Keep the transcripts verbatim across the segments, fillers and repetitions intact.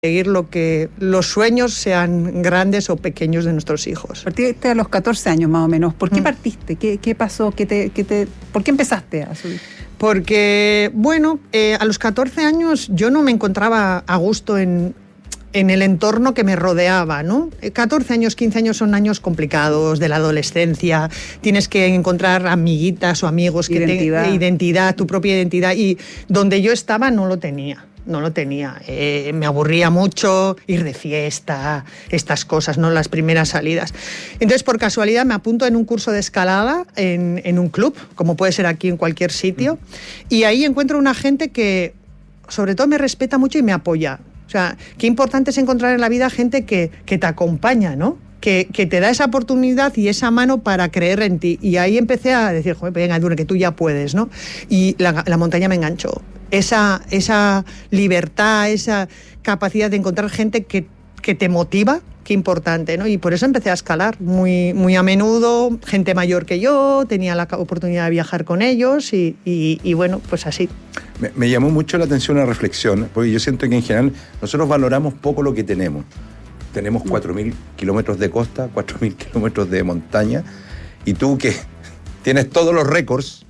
conseguir lo que los sueños sean grandes o pequeños de nuestros hijos. Partiste a los catorce años más o menos. ¿Por qué partiste? ¿Qué, qué pasó? ¿Qué te, qué te, ¿Por qué empezaste a subir? Porque, bueno, eh, a los catorce años yo no me encontraba a gusto en, en el entorno que me rodeaba, ¿no? catorce años, quince años son años complicados de la adolescencia. Tienes que encontrar amiguitas o amigos que identidad. tengan identidad, tu propia identidad. Y donde yo estaba no lo tenía. No lo tenía. Eh, me aburría mucho ir de fiesta, estas cosas, ¿no? Las primeras salidas. Entonces, por casualidad, me apunto en un curso de escalada en, en un club, como puede ser aquí en cualquier sitio, y ahí encuentro una gente que, sobre todo, me respeta mucho y me apoya. O sea, qué importante es encontrar en la vida gente que, que te acompaña, ¿no? Que, que te da esa oportunidad y esa mano para creer en ti. Y ahí empecé a decir, joder, venga, Edurne, que tú ya puedes, ¿no? Y la, la montaña me enganchó. Esa, esa libertad, esa capacidad de encontrar gente que, que te motiva, qué importante, ¿no? Y por eso empecé a escalar muy, muy a menudo, gente mayor que yo, tenía la oportunidad de viajar con ellos y, y, y bueno, pues así. Me, me llamó mucho la atención una reflexión, porque yo siento que en general nosotros valoramos poco lo que tenemos. Tenemos cuatro mil kilómetros de costa, cuatro mil kilómetros de montaña, y tú que tienes todos los récords,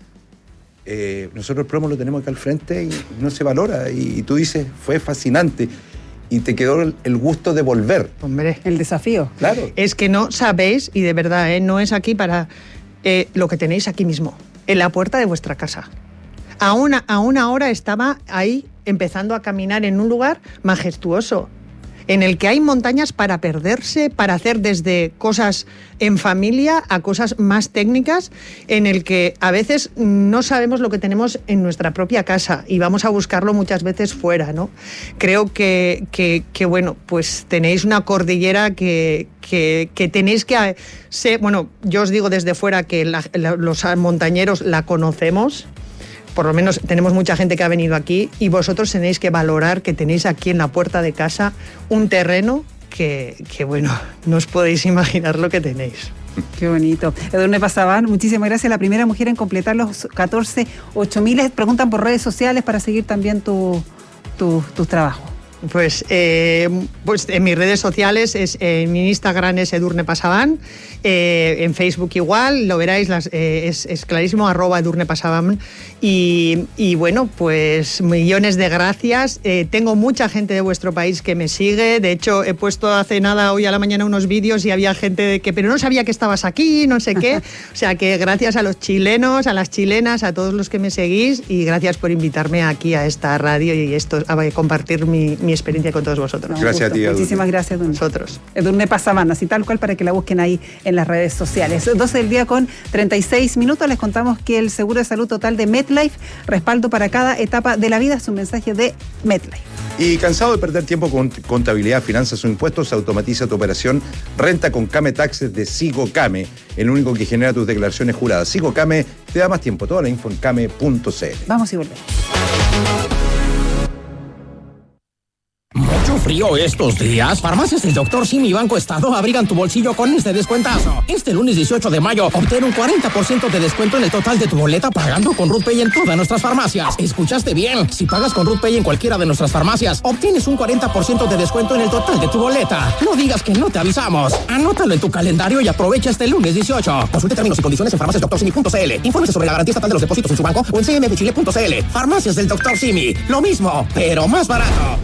eh, nosotros el promo lo tenemos acá al frente y no se valora, y, y tú dices, fue fascinante, y te quedó el, el gusto de volver. Hombre, el desafío. Claro. Es que no sabéis, y de verdad, ¿eh? No es aquí para eh, lo que tenéis aquí mismo, en la puerta de vuestra casa. A una, a una hora estaba ahí empezando a caminar en un lugar majestuoso, en el que hay montañas para perderse, para hacer desde cosas en familia a cosas más técnicas, en el que a veces no sabemos lo que tenemos en nuestra propia casa y vamos a buscarlo muchas veces fuera, ¿no? Creo que, que, que bueno, pues tenéis una cordillera que, que, que tenéis que ser, bueno, yo os digo desde fuera que la, la, los montañeros la conocemos. Por lo menos tenemos mucha gente que ha venido aquí y vosotros tenéis que valorar que tenéis aquí en la puerta de casa un terreno que, que bueno, no os podéis imaginar lo que tenéis. Qué bonito. Edurne Pasaban, muchísimas gracias. La primera mujer en completar los catorce ocho mil. Preguntan por redes sociales para seguir también tu, tu, tus trabajos. Pues, eh, pues en mis redes sociales, es, en mi Instagram es Edurne Pasaban, eh, en Facebook igual, lo veráis, las, eh, es, es clarísimo, arroba Edurne Pasaban. Y, y bueno, pues millones de gracias. Eh, tengo mucha gente de vuestro país que me sigue. De hecho, he puesto hace nada, hoy a la mañana, unos vídeos y había gente de que, pero no sabía que estabas aquí, no sé qué. O sea que gracias a los chilenos, a las chilenas, a todos los que me seguís y gracias por invitarme aquí a esta radio y esto, a compartir mi, mi experiencia con todos vosotros. No, gracias a ti, Edurne. Muchísimas gracias, Edurne. Nosotros. Edurne Pasaban, así tal cual, para que la busquen ahí en las redes sociales. doce del día con treinta y seis minutos. Les contamos que el Seguro de Salud Total de MetLife, respaldo para cada etapa de la vida, es un mensaje de MetLife. Y cansado de perder tiempo con contabilidad, finanzas o impuestos, automatiza tu operación. Renta con Came Taxes de SigoCame, el único que genera tus declaraciones juradas. SigoCame te da más tiempo. Toda la info en came punto c l. Vamos y volvemos. Mucho frío estos días. Farmacias del doctor Simi y Banco Estado abrigan tu bolsillo con este descuentazo. Este lunes dieciocho de mayo, obtén un cuarenta por ciento de descuento en el total de tu boleta pagando con RuthPay en todas nuestras farmacias. ¿Escuchaste bien? Si pagas con RuthPay en cualquiera de nuestras farmacias, obtienes un cuarenta por ciento de descuento en el total de tu boleta. No digas que no te avisamos. Anótalo en tu calendario y aprovecha este lunes dieciocho. Consulte términos y condiciones en farmacias doctor simi punto c l. Infórmese sobre la garantía estatal de los depósitos en su banco o en c m f chile punto c l. Farmacias del doctor Simi. Lo mismo, pero más barato.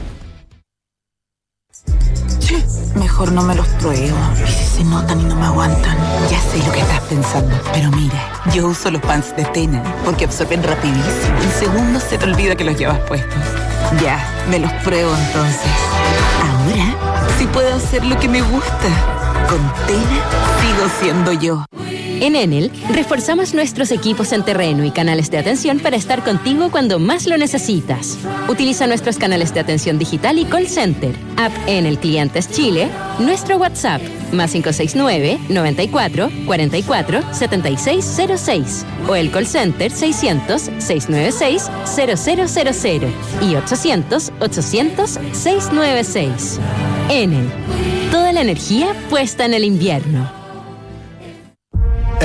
Mejor no me los pruebo. Y si se notan y no me aguantan. Ya sé lo que estás pensando. Pero mira, yo uso los pants de Tena porque absorben rapidísimo. En segundos se te olvida que los llevas puestos. Ya, me los pruebo entonces. Ahora sí puedo hacer lo que me gusta. Con Tena sigo siendo yo. En Enel, reforzamos nuestros equipos en terreno y canales de atención para estar contigo cuando más lo necesitas. Utiliza nuestros canales de atención digital y call center, app Enel Clientes Chile, nuestro WhatsApp, más cinco seis nueve, noventa y cuatro, cuarenta y cuatro, setenta y seis cero seis, o el call center seiscientos, seiscientos noventa y seis, cero cero cero cero y ochocientos, ochocientos, seiscientos noventa y seis. Enel, toda la energía puesta en el invierno. El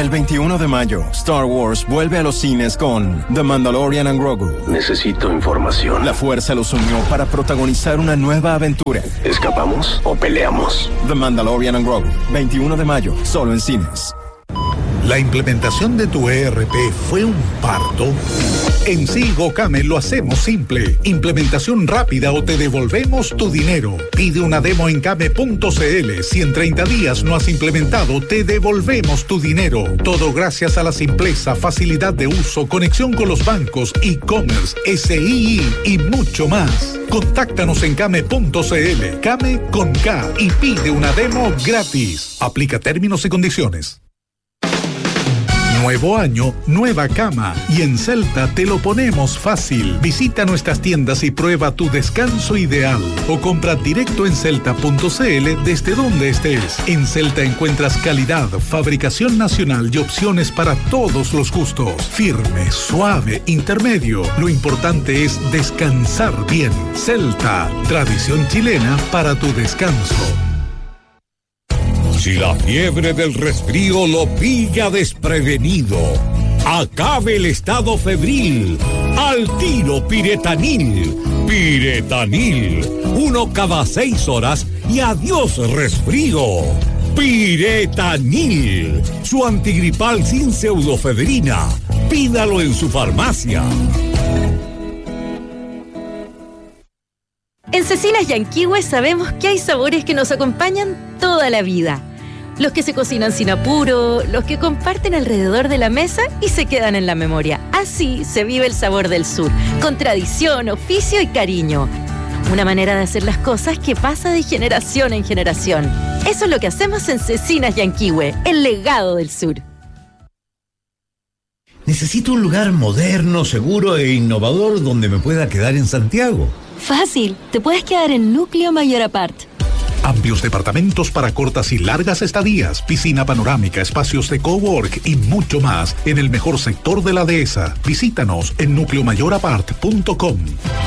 El veintiuno de mayo, Star Wars vuelve a los cines con The Mandalorian and Grogu. Necesito información. La fuerza los unió para protagonizar una nueva aventura. ¿Escapamos o peleamos? The Mandalorian and Grogu, veintiuno de mayo, solo en cines. ¿La implementación de tu E R P fue un parto? En Silgocame lo hacemos simple. Implementación rápida o te devolvemos tu dinero. Pide una demo en came punto c l. Si en treinta días no has implementado, te devolvemos tu dinero. Todo gracias a la simpleza, facilidad de uso, conexión con los bancos, e-commerce, S I I y mucho más. Contáctanos en came punto c l. Came con K y pide una demo gratis. Aplica términos y condiciones. Nuevo año, nueva cama. Y en Celta te lo ponemos fácil. Visita nuestras tiendas y prueba tu descanso ideal. O compra directo en celta punto c l desde donde estés. En Celta encuentras calidad, fabricación nacional y opciones para todos los gustos. Firme, suave, intermedio. Lo importante es descansar bien. Celta, tradición chilena para tu descanso. Si la fiebre del resfrío lo pilla desprevenido, acabe el estado febril. Al tiro Piretanil. Piretanil. Uno cada seis horas y adiós resfrío. Piretanil. Su antigripal sin pseudofebrina. Pídalo en su farmacia. En Cecinas Yanquihue sabemos que hay sabores que nos acompañan toda la vida. Los que se cocinan sin apuro, los que comparten alrededor de la mesa y se quedan en la memoria. Así se vive el sabor del sur, con tradición, oficio y cariño. Una manera de hacer las cosas que pasa de generación en generación. Eso es lo que hacemos en Cecinas Yanquihue, el legado del sur. Necesito un lugar moderno, seguro e innovador donde me pueda quedar en Santiago. Fácil, te puedes quedar en Núcleo Mayor Apart. Amplios departamentos para cortas y largas estadías, piscina panorámica, espacios de cowork y mucho más en el mejor sector de la dehesa. Visítanos en núcleo mayor apart punto com.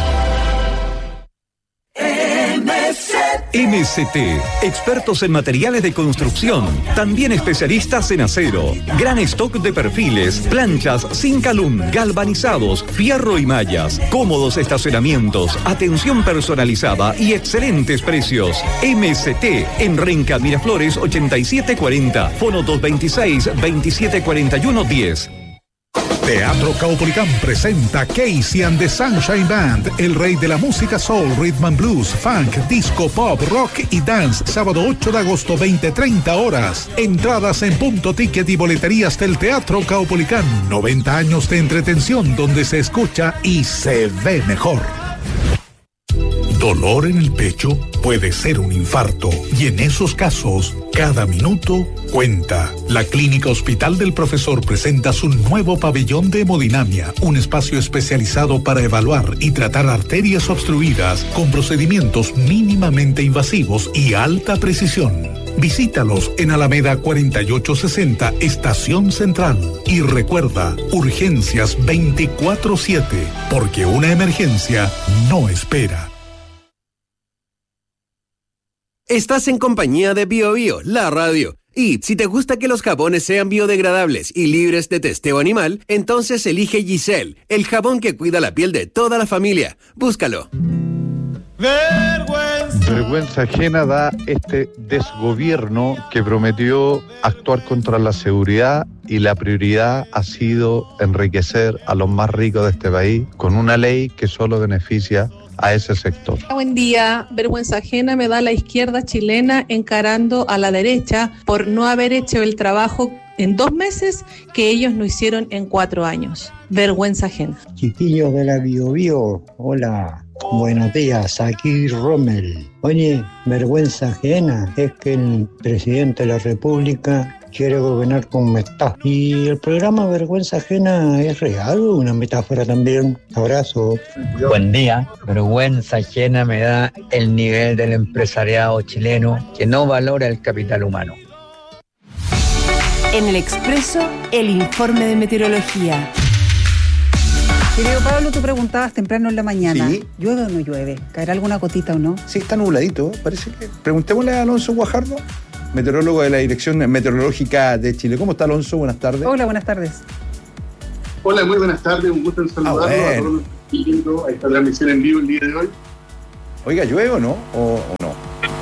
M S T, expertos en materiales de construcción, también especialistas en acero, gran stock de perfiles, planchas, Zincalum, galvanizados, fierro y mallas, cómodos estacionamientos, atención personalizada y excelentes precios. M S T en Renca Miraflores ochenta y siete cuarenta, fono dos veintiséis, veintisiete cuarenta y uno diez. Teatro Caupolicán presenta Casey and the Sunshine Band, el rey de la música soul, rhythm and blues, funk, disco, pop, rock y dance, sábado ocho de agosto, veinte treinta horas. Entradas en punto ticket y boleterías del Teatro Caupolicán. noventa años de entretención donde se escucha y se ve mejor. Dolor en el pecho puede ser un infarto y en esos casos, cada minuto cuenta. La Clínica Hospital del Profesor presenta su nuevo pabellón de hemodinamia, un espacio especializado para evaluar y tratar arterias obstruidas con procedimientos mínimamente invasivos y alta precisión. Visítalos en Alameda cuarenta y ocho sesenta, Estación Central. Y recuerda, urgencias veinticuatro siete, porque una emergencia no espera. Estás en compañía de Bio Bio, la radio. Y si te gusta que los jabones sean biodegradables y libres de testeo animal, entonces elige Giselle, el jabón que cuida la piel de toda la familia. Búscalo. Vergüenza. Vergüenza ajena da este desgobierno que prometió actuar contra la seguridad y la prioridad ha sido enriquecer a los más ricos de este país con una ley que solo beneficia a ese sector. Buen día. Vergüenza ajena me da la izquierda chilena encarando a la derecha por no haber hecho el trabajo en dos meses que ellos no hicieron en cuatro años. Vergüenza ajena. Chiquillos de la Bio Bio, hola, buenos días, aquí Rommel. Oye, vergüenza ajena es que el presidente de la República quiere gobernar con metá. ¿Y el programa Vergüenza Ajena es real o una metáfora también? Abrazo. Buen día. Vergüenza ajena me da el nivel del empresariado chileno que no valora el capital humano. En el Expreso, el informe de meteorología. Querido Pablo, tú preguntabas temprano en la mañana, Sí. ¿llueve o no llueve? ¿Caerá alguna gotita o no? Sí, está nubladito, parece que... Preguntémosle a Alonso Guajardo. meteorólogo de la Dirección Meteorológica de Chile. ¿Cómo está, Alonso? Buenas tardes. Hola, buenas tardes. Hola, muy buenas tardes. Un gusto en saludarlo. Ah, bueno. A todos los que están viendo a esta transmisión en vivo el día de hoy. Oiga, ¿llueve o no? ¿O, o no?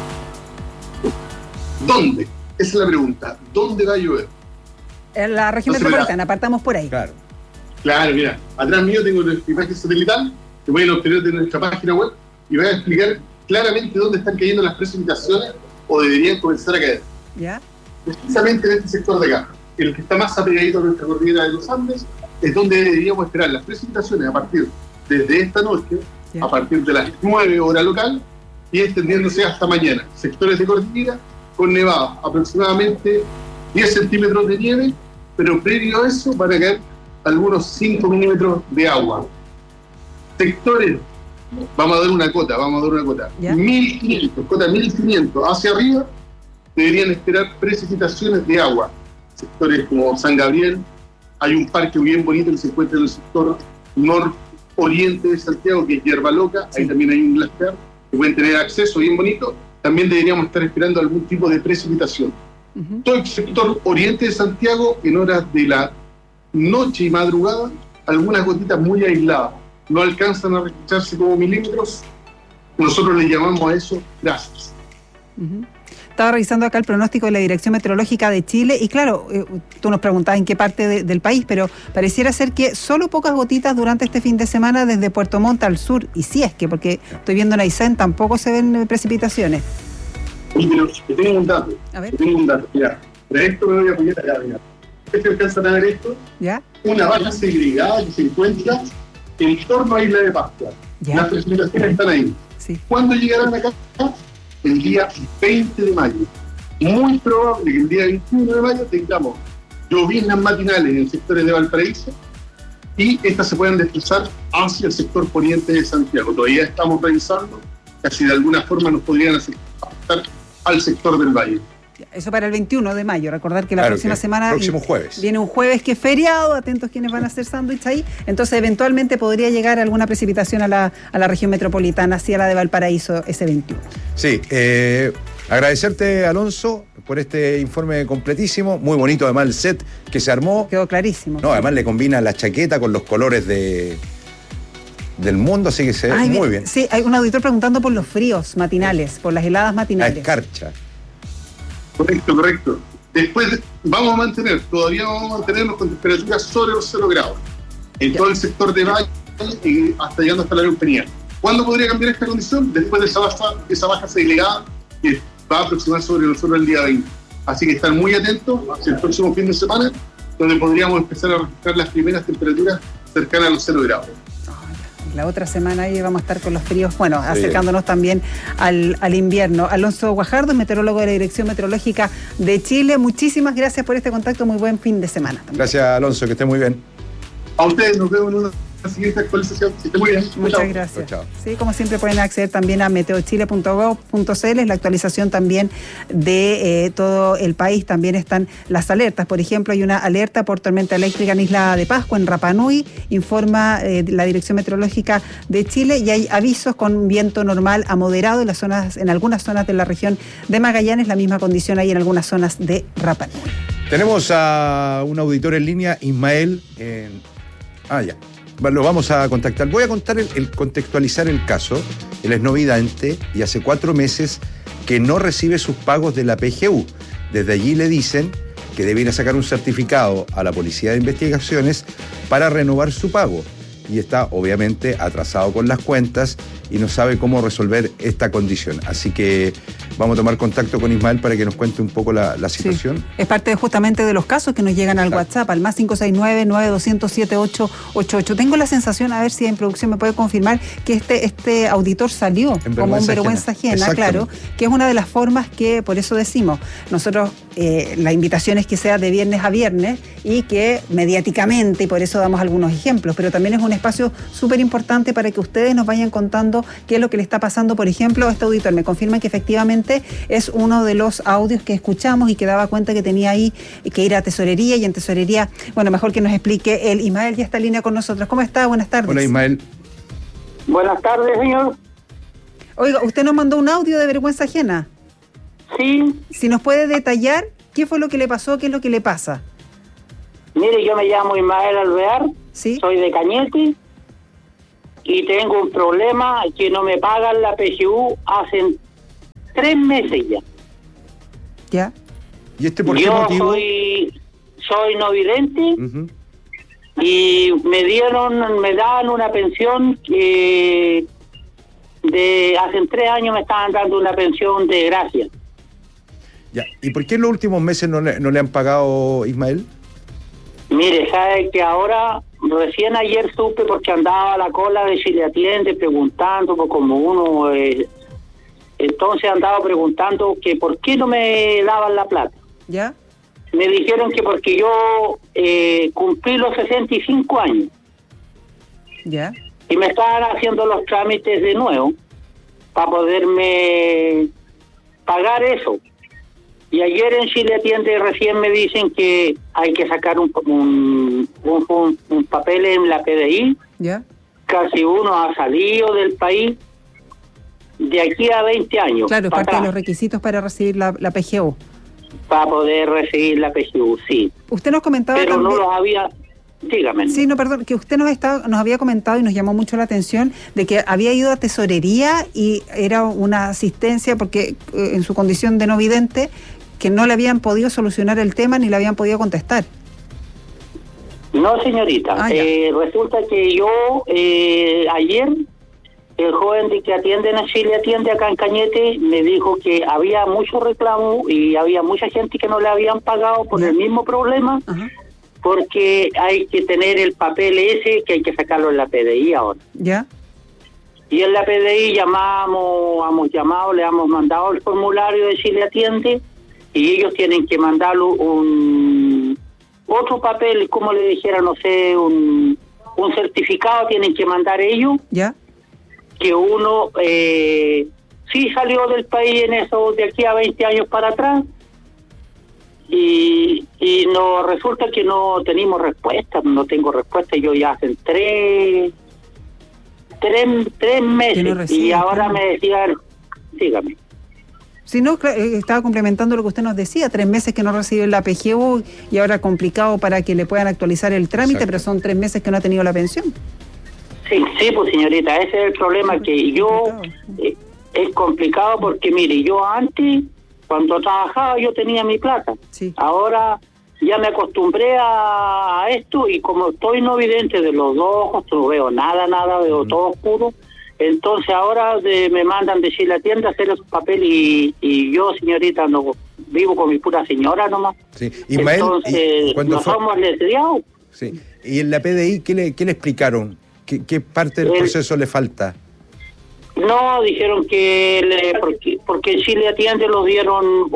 ¿Dónde? Esa es la pregunta. ¿Dónde va a llover? En la región no metropolitana, apartamos por ahí. Claro. Claro, mira. Atrás mío tengo una imagen satelital que pueden obtener de nuestra página web y voy a explicar claramente dónde están cayendo las precipitaciones o deberían comenzar a caer. ¿Ya? Precisamente en este sector de acá, el que está más apegadito a nuestra cordillera de los Andes, es donde deberíamos esperar las precipitaciones a partir desde esta noche, ¿ya? A partir de las nueve hora local y extendiéndose hasta mañana. Sectores de cordillera con nevada, aproximadamente diez centímetros de nieve, pero previo a eso van a caer algunos cinco milímetros de agua. Sectores, vamos a dar una cota, vamos a dar una cota, ¿ya? mil quinientos, cota mil quinientos hacia arriba, deberían esperar precipitaciones de agua. Sectores como San Gabriel, hay un parque bien bonito que se encuentra en el sector nororiente de Santiago, que es Hierba Loca, sí. Ahí también hay un glaciar, que pueden tener acceso bien bonito, también deberíamos estar esperando algún tipo de precipitación. Uh-huh. Todo el sector oriente de Santiago, en horas de la noche y madrugada, algunas gotitas muy aisladas, no alcanzan a registrarse como milímetros, nosotros le llamamos a eso gases. Uh-huh. Estaba revisando acá el pronóstico de la Dirección Meteorológica de Chile y claro, eh, tú nos preguntabas en qué parte de, del país, pero pareciera ser que solo pocas gotitas durante este fin de semana desde Puerto Montt al sur, y si es que, porque estoy viendo en Aysén, tampoco se ven precipitaciones. Sí, pero yo tengo un dato, a ver. Yo tengo un dato, mira, para esto me voy a apoyar acá, mira. ¿Ustedes alcanzan a ver esto? ¿Ya? Una vaca segregada que se encuentra en torno a Isla de Pascua. ¿Ya? Las precipitaciones están ahí. Sí. ¿Cuándo llegarán acá? El día veinte de mayo. Muy probable que el día veintiuno de mayo tengamos lloviznas matinales en sectores de Valparaíso y estas se pueden desplazar hacia el sector poniente de Santiago. Todavía estamos revisando, casi de alguna forma nos podrían afectar al sector del valle. Eso para el veintiuno de mayo, recordar que la claro, próxima que semana próximo jueves. Viene un jueves que es feriado, atentos quienes van a hacer sándwich ahí, entonces eventualmente podría llegar alguna precipitación a la, a la región metropolitana, hacia la de Valparaíso ese veintiuno. Sí, eh, agradecerte, Alonso, por este informe completísimo, muy bonito además el set que se armó. Quedó clarísimo. No, además le combina la chaqueta con los colores de... del mundo, así que se ve muy bien. Sí, hay un auditor preguntando por los fríos matinales, por las heladas matinales. La escarcha. Correcto, correcto. Después vamos a mantener, todavía vamos a mantenernos con temperaturas sobre los cero grados en todo el sector de valle y hasta llegando hasta la Araucanía. ¿Cuándo podría cambiar esta condición? Después de esa baja, esa baja segregada que va a aproximar sobre nosotros el día veinte. Así que estar muy atentos hacia el próximo fin de semana, donde podríamos empezar a registrar las primeras temperaturas cercanas a los cero grados. La otra semana ahí vamos a estar con los fríos, bueno, sí, acercándonos también al, al invierno. Alonso Guajardo, meteorólogo de la Dirección Meteorológica de Chile, muchísimas gracias por este contacto, muy buen fin de semana también. Gracias, Alonso, que esté muy bien. A ustedes, nos vemos en una siguiente actualización, que esté muy bien. Muchas chao. Gracias. Chao, chao. Sí, como siempre pueden acceder también a meteochile punto gov punto cl, es la actualización también de eh, todo el país, también están las alertas, por ejemplo hay una alerta por tormenta eléctrica en Isla de Pascua, en Rapa Nui, informa eh, la Dirección Meteorológica de Chile, y hay avisos con viento normal a moderado en las zonas, en algunas zonas de la región de Magallanes, la misma condición hay en algunas zonas de Rapa Nui. Tenemos a un auditor en línea, Ismael, en... ah ya. Lo vamos a contactar. Voy a contar el, el contextualizar el caso. Él es no vidente y hace cuatro meses que no recibe sus pagos de la P G U. Desde allí le dicen que debe ir a sacar un certificado a la Policía de Investigaciones para renovar su pago. Y está obviamente atrasado con las cuentas y no sabe cómo resolver esta condición. Así que vamos a tomar contacto con Ismael para que nos cuente un poco la, la situación. Sí, es parte de, justamente de los casos que nos llegan al claro. WhatsApp, al más cinco seis nueve, nueve dos cero cero, siete ocho ocho ocho. Tengo la sensación, a ver si en producción me puede confirmar, que este, este auditor salió en como un vergüenza ajena, ajena claro, que es una de las formas que, por eso decimos, nosotros eh, la invitación es que sea de viernes a viernes y que mediáticamente, y por eso damos algunos ejemplos, pero también es un espacio súper importante para que ustedes nos vayan contando qué es lo que le está pasando. Por ejemplo, este auditor me confirma que efectivamente es uno de los audios que escuchamos y que daba cuenta que tenía ahí que ir a tesorería, y en tesorería, bueno, mejor que nos explique el Ismael, ya está en línea con nosotros. ¿Cómo está? Buenas tardes. Hola, Ismael. Buenas tardes, señor. Oiga, usted nos mandó un audio de vergüenza ajena. Sí. Si nos puede detallar qué fue lo que le pasó, qué es lo que le pasa. Mire, yo me llamo Ismael Alvear, ¿sí? Soy de Cañete y tengo un problema que no me pagan la P G U hace tres meses ya. ¿Ya? ¿Y este por qué yo motivo? soy, soy no vidente uh-huh. y me dieron, me daban una pensión que de hace tres años me estaban dando una pensión de gracia. Ya. ¿Y por qué en los últimos meses no le, no le han pagado, Ismael? Mire, sabe que ahora, recién ayer supe porque andaba a la cola de Chile Atiende preguntando, pues como uno, eh, entonces andaba preguntando que por qué no me daban la plata. ¿Ya? Me dijeron que porque yo eh, cumplí los sesenta y cinco años. ¿Ya? Y me estaban haciendo los trámites de nuevo para poderme pagar eso. Y ayer en Chile Atiende recién me dicen que hay que sacar un, un, un, un, un papel en la P D I. ¿Ya? Casi uno ha salido del país de aquí a veinte años. Claro, parte atrás, de los requisitos para recibir la, la P G U. Para poder recibir la P G U, sí. Usted nos comentaba Pero también... no los había... Dígame. Sí, no, perdón, que usted nos, estaba, nos había comentado y nos llamó mucho la atención de que había ido a tesorería y era una asistencia porque eh, en su condición de no vidente que no le habían podido solucionar el tema ni le habían podido contestar. No, señorita. Ah, eh, resulta que yo eh, ayer el joven de que atiende en Chile Atiende acá en Cañete me dijo que había mucho reclamo y había mucha gente que no le habían pagado por ¿Ya? el mismo problema. Ajá. Porque hay que tener el papel ese que hay que sacarlo en la P D I ahora. ¿Ya? Y en la P D I llamamos, hemos llamado, le hemos mandado el formulario de Chile Atiende y ellos tienen que mandarlo un otro papel, como le dijera, no sé, un, un certificado tienen que mandar ellos. ¿Ya? Que uno eh, sí salió del país en eso de aquí a veinte años para atrás. Y, y no resulta que no tenemos respuesta, no tengo respuesta. Yo ya hace tres, tres, tres meses no recibe, y ahora claro. me decía, dígame. Si no, estaba complementando lo que usted nos decía, tres meses que no recibe la P G U y ahora complicado para que le puedan actualizar el trámite, Exacto. pero son tres meses que no ha tenido la pensión. Sí, sí, pues señorita, ese es el problema, que yo eh, es complicado porque mire, yo antes cuando trabajaba yo tenía mi plata. Sí. Ahora ya me acostumbré a, a esto y como estoy no vidente de los dos ojos, no veo nada, nada, veo mm. todo oscuro. Entonces ahora de, me mandan de Chile Atiende a hacer esos papeles y, y yo, señorita, no vivo con mi pura señora nomás. Sí. Ismael, Entonces ¿y no fue? somos letriados. Sí. ¿Y en la P D I qué le, qué le explicaron? ¿Qué, qué parte del El, proceso le falta? No, dijeron que le, porque, porque en Chile Atiende los dieron un,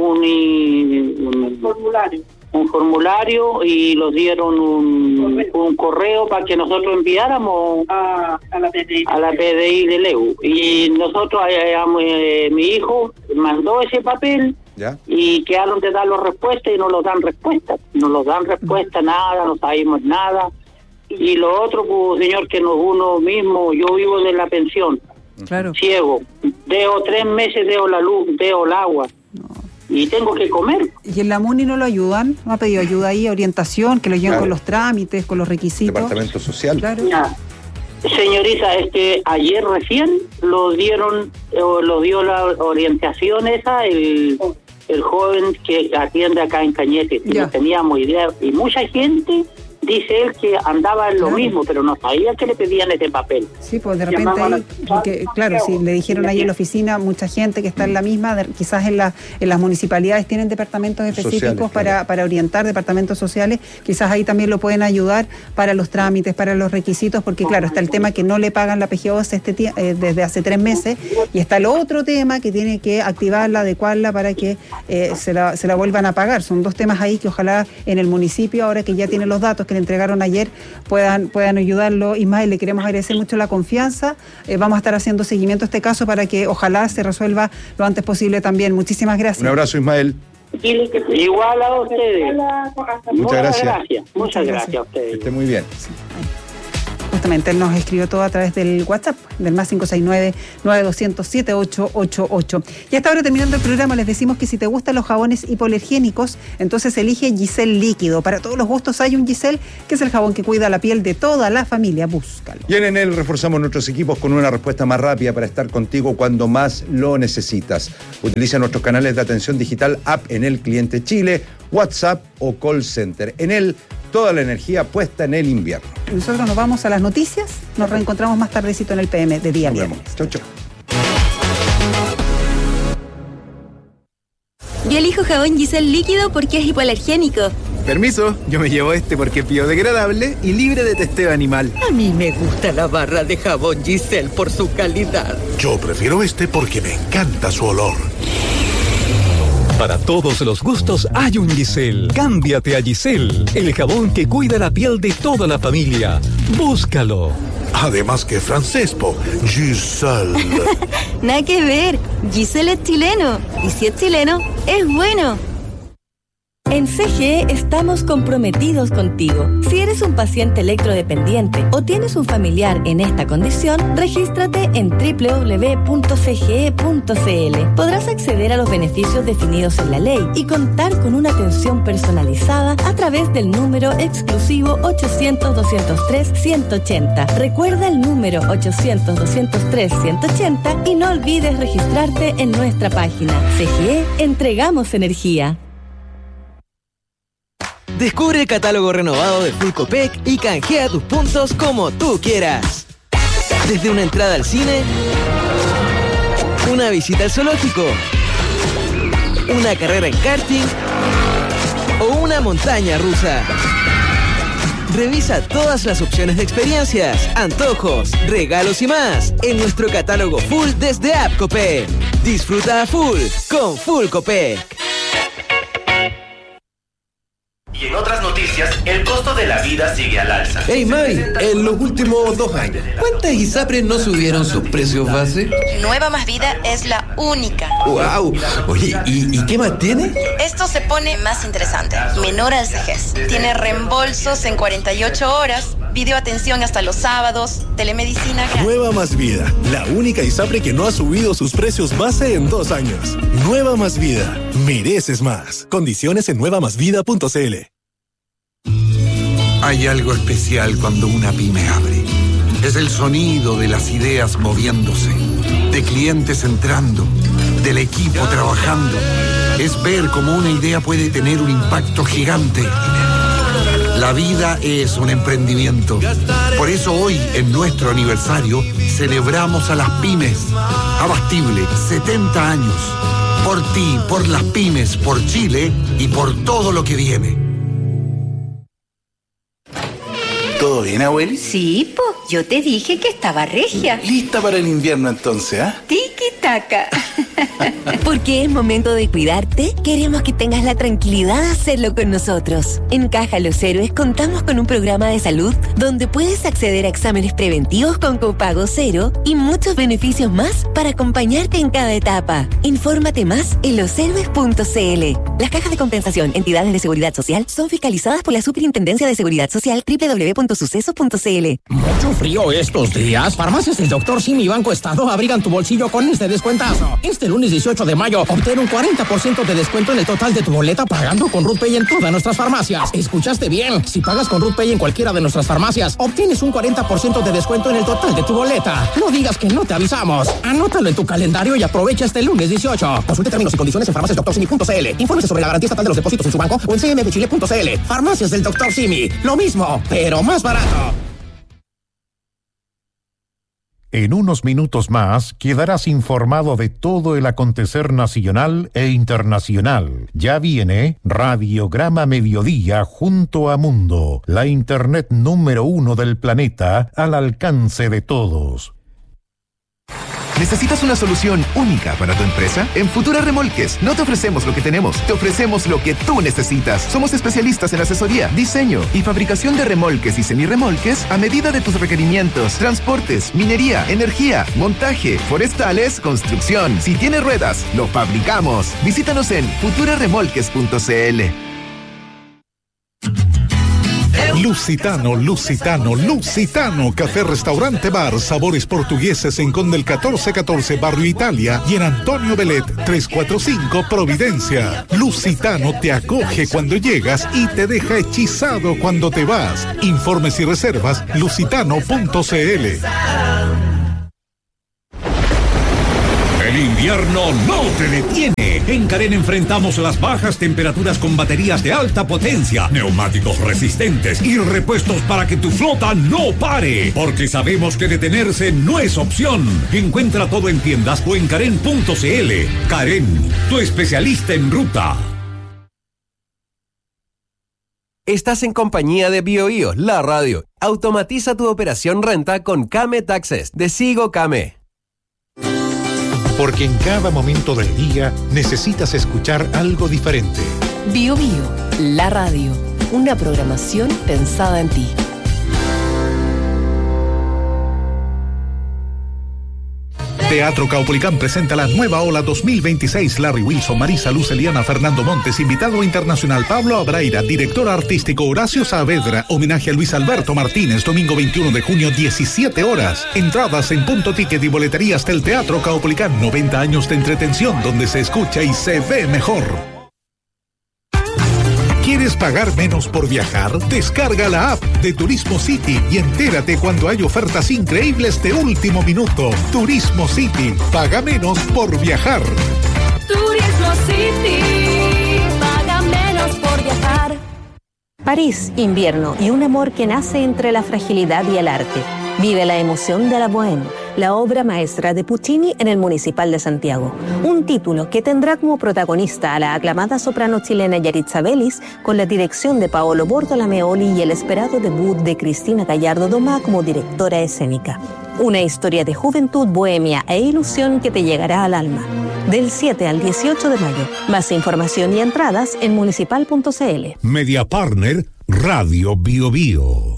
un, un formulario un formulario y los dieron un, un correo para que nosotros enviáramos a, a la P D I a la P D I de Leu. Y nosotros, eh, eh, mi hijo mandó ese papel ¿Ya? y quedaron de dar las respuestas y no nos dan respuesta. No nos dan respuesta, nada, no sabemos nada. Y lo otro, pues, señor, que nos uno mismo, yo vivo de la pensión. Claro. Ciego, veo tres meses, veo la luz, veo el agua. No. Y tengo que comer. ¿Y en la MUNI no lo ayudan? ¿No ha pedido ayuda ahí, orientación, que lo lleven claro. con los trámites, con los requisitos? Departamento Social. Claro. Ya. Señorita, es que ayer recién lo dieron, lo dio la orientación esa, el, el joven que atiende acá en Cañete. No teníamos idea. Y mucha gente... Dice él que andaba en lo claro. mismo, pero no sabía que le pedían ese papel. Sí, pues de repente ahí, porque, claro, si le dijeron ahí en la oficina, mucha gente que está en la misma, de, quizás en, la, en las municipalidades tienen departamentos específicos sociales, para, claro. para orientar, departamentos sociales, quizás ahí también lo pueden ayudar para los trámites, para los requisitos, porque claro, está el tema que no le pagan la P G U este, eh, desde hace tres meses, y está el otro tema que tiene que activarla, adecuarla para que eh, se, la, se la vuelvan a pagar. Son dos temas ahí que ojalá en el municipio, ahora que ya tiene los datos, que le entregaron ayer, puedan puedan ayudarlo. Ismael, le queremos agradecer mucho la confianza. Eh, vamos a estar haciendo seguimiento a este caso para que ojalá se resuelva lo antes posible también. Muchísimas gracias. Un abrazo, Ismael. Igual a ustedes. Muchas gracias. gracias. Muchas gracias a ustedes. Que esté muy bien. Sí. Justamente, él nos escribió todo a través del WhatsApp, del más cinco seis nueve, nueve dos cero cero, siete ocho ocho ocho. Y hasta ahora, terminando el programa, les decimos que si te gustan los jabones hipoalergénicos, entonces elige Giselle Líquido. Para todos los gustos hay un Giselle, que es el jabón que cuida la piel de toda la familia. Búscalo. Y en Enel reforzamos nuestros equipos con una respuesta más rápida para estar contigo cuando más lo necesitas. Utiliza nuestros canales de atención digital, app Enel Cliente Chile, WhatsApp o call center. Enel, toda la energía puesta en el invierno. Nosotros nos vamos a las noticias. Nos reencontramos más tardecito en el P M de día viernes. Chau, chau. Yo elijo jabón Giselle Líquido porque es hipoalergénico. Permiso, yo me llevo este porque es biodegradable y libre de testeo animal. A mí me gusta la barra de jabón Giselle por su calidad. Yo prefiero este porque me encanta su olor. Para todos los gustos hay un Giselle. Cámbiate a Giselle, el jabón que cuida la piel de toda la familia. Búscalo. Además que francés, po. Giselle. Nada que ver. Giselle es chileno. Y si es chileno, es bueno. En C G E estamos comprometidos contigo. Si eres un paciente electrodependiente o tienes un familiar en esta condición, regístrate en doble u doble u doble u punto c g e punto c l. Podrás acceder a los beneficios definidos en la ley y contar con una atención personalizada a través del número exclusivo ochocientos, doscientos tres, ciento ochenta. Recuerda el número ochocientos, doscientos tres, ciento ochenta y no olvides registrarte en nuestra página. C G E, entregamos energía. Descubre el catálogo renovado de Full Copec y canjea tus puntos como tú quieras. Desde una entrada al cine, una visita al zoológico, una carrera en karting o una montaña rusa. Revisa todas las opciones de experiencias, antojos, regalos y más en nuestro catálogo Full desde App Copec. Disfruta a full con Full Copec. Y en otras noticias, el costo de la vida sigue al alza. Hey May, en los últimos dos años, ¿cuántas ISAPRES no subieron sus precios base? Nueva Más Vida es la única. ¡Wow! Oye, ¿y, ¿y qué más tiene? Esto se pone más interesante. Menor al vejez. Tiene reembolsos en cuarenta y ocho horas, videoatención hasta los sábados, telemedicina gratis. Nueva Más Vida, la única ISAPRE que no ha subido sus precios base en dos años. Nueva Más Vida, mereces más. Condiciones en nueva más vida punto c l. Hay algo especial cuando una pyme abre. Es el sonido de las ideas moviéndose, de clientes entrando, del equipo trabajando. Es ver cómo una idea puede tener un impacto gigante. La vida es un emprendimiento. Por eso hoy, en nuestro aniversario, celebramos a las pymes. Abastible, setenta años. Por ti, por las pymes, por Chile y por todo lo que viene. ¿Todo bien, abueli? Sí, po. Yo te dije que estaba regia. Lista para el invierno entonces, ¿ah? ¿eh? Tiki-taka. Porque es momento de cuidarte, queremos que tengas la tranquilidad de hacerlo con nosotros. En Caja Los Héroes contamos con un programa de salud donde puedes acceder a exámenes preventivos con copago cero y muchos beneficios más para acompañarte en cada etapa. Infórmate más en los héroes punto c l. Las cajas de compensación, entidades de seguridad social, son fiscalizadas por la Superintendencia de Seguridad Social doble u doble u doble u punto suceso punto c l. Mucho frío estos días. Farmacias del doctor Simi Banco Estado abrigan tu bolsillo con este descuentazo. Este lunes dieciocho de mayo, obtén un cuarenta por ciento de descuento en el total de tu boleta pagando con RuthPay en todas nuestras farmacias. ¿Escuchaste bien? Si pagas con RuthPay en cualquiera de nuestras farmacias, obtienes un cuarenta por ciento de descuento en el total de tu boleta. No digas que no te avisamos. Anótalo en tu calendario y aprovecha este lunes dieciocho. Consulte términos y condiciones en farmacias doctor simi punto c l. Infórmese sobre la garantía estatal de los depósitos en su banco o en c m de chile punto c l. Farmacias del doctor Simi. Lo mismo, pero más barato. En unos minutos más quedarás informado de todo el acontecer nacional e internacional. Ya viene Radiograma Mediodía junto a Mundo, la internet número uno del planeta al alcance de todos. ¿Necesitas una solución única para tu empresa? En Futura Remolques no te ofrecemos lo que tenemos, te ofrecemos lo que tú necesitas. Somos especialistas en asesoría, diseño y fabricación de remolques y semirremolques a medida de tus requerimientos. Transportes, minería, energía, montaje, forestales, construcción. Si tiene ruedas, lo fabricamos. Visítanos en futura remolques punto c l. Lusitano, Lusitano, Lusitano, café, restaurante, bar, sabores portugueses en Condel catorce catorce, Barrio Italia, y en Antonio Belet trescientos cuarenta y cinco, Providencia. Lusitano te acoge cuando llegas y te deja hechizado cuando te vas. Informes y reservas, lusitano punto c l. El invierno no te detiene. En Carén enfrentamos las bajas temperaturas con baterías de alta potencia, neumáticos resistentes y repuestos para que tu flota no pare. Porque sabemos que detenerse no es opción. Encuentra todo en tiendas o en carén punto c l. Carén, tu especialista en ruta. Estás en compañía de BioBio, la radio. Automatiza tu operación renta con Kame Taxes de Sigo Kame. Porque en cada momento del día necesitas escuchar algo diferente. BioBio, la radio. Una programación pensada en ti. Teatro Caupolicán presenta la nueva ola dos mil veintiséis. Larry Wilson, Marisa Luz, Eliana Fernando Montes, invitado internacional Pablo Abraira, director artístico Horacio Saavedra, homenaje a Luis Alberto Martínez, domingo veintiuno de junio, diecisiete horas. Entradas en Punto Ticket y boleterías del Teatro Caupolicán. noventa años de entretención donde se escucha y se ve mejor. ¿Quieres pagar menos por viajar? Descarga la app de Turismo City y entérate cuando hay ofertas increíbles de último minuto. Turismo City, paga menos por viajar. Turismo City, paga menos por viajar. París, invierno y un amor que nace entre la fragilidad y el arte. Vive la emoción de la Bohème, la obra maestra de Puccini en el Municipal de Santiago. Un título que tendrá como protagonista a la aclamada soprano chilena Yaritza Vélez, con la dirección de Paolo Bortolameoli y el esperado debut de Cristina Gallardo Domá como directora escénica. Una historia de juventud, bohemia e ilusión que te llegará al alma. Del siete al dieciocho de mayo. Más información y entradas en municipal punto c l. Media Partner, Radio BioBio.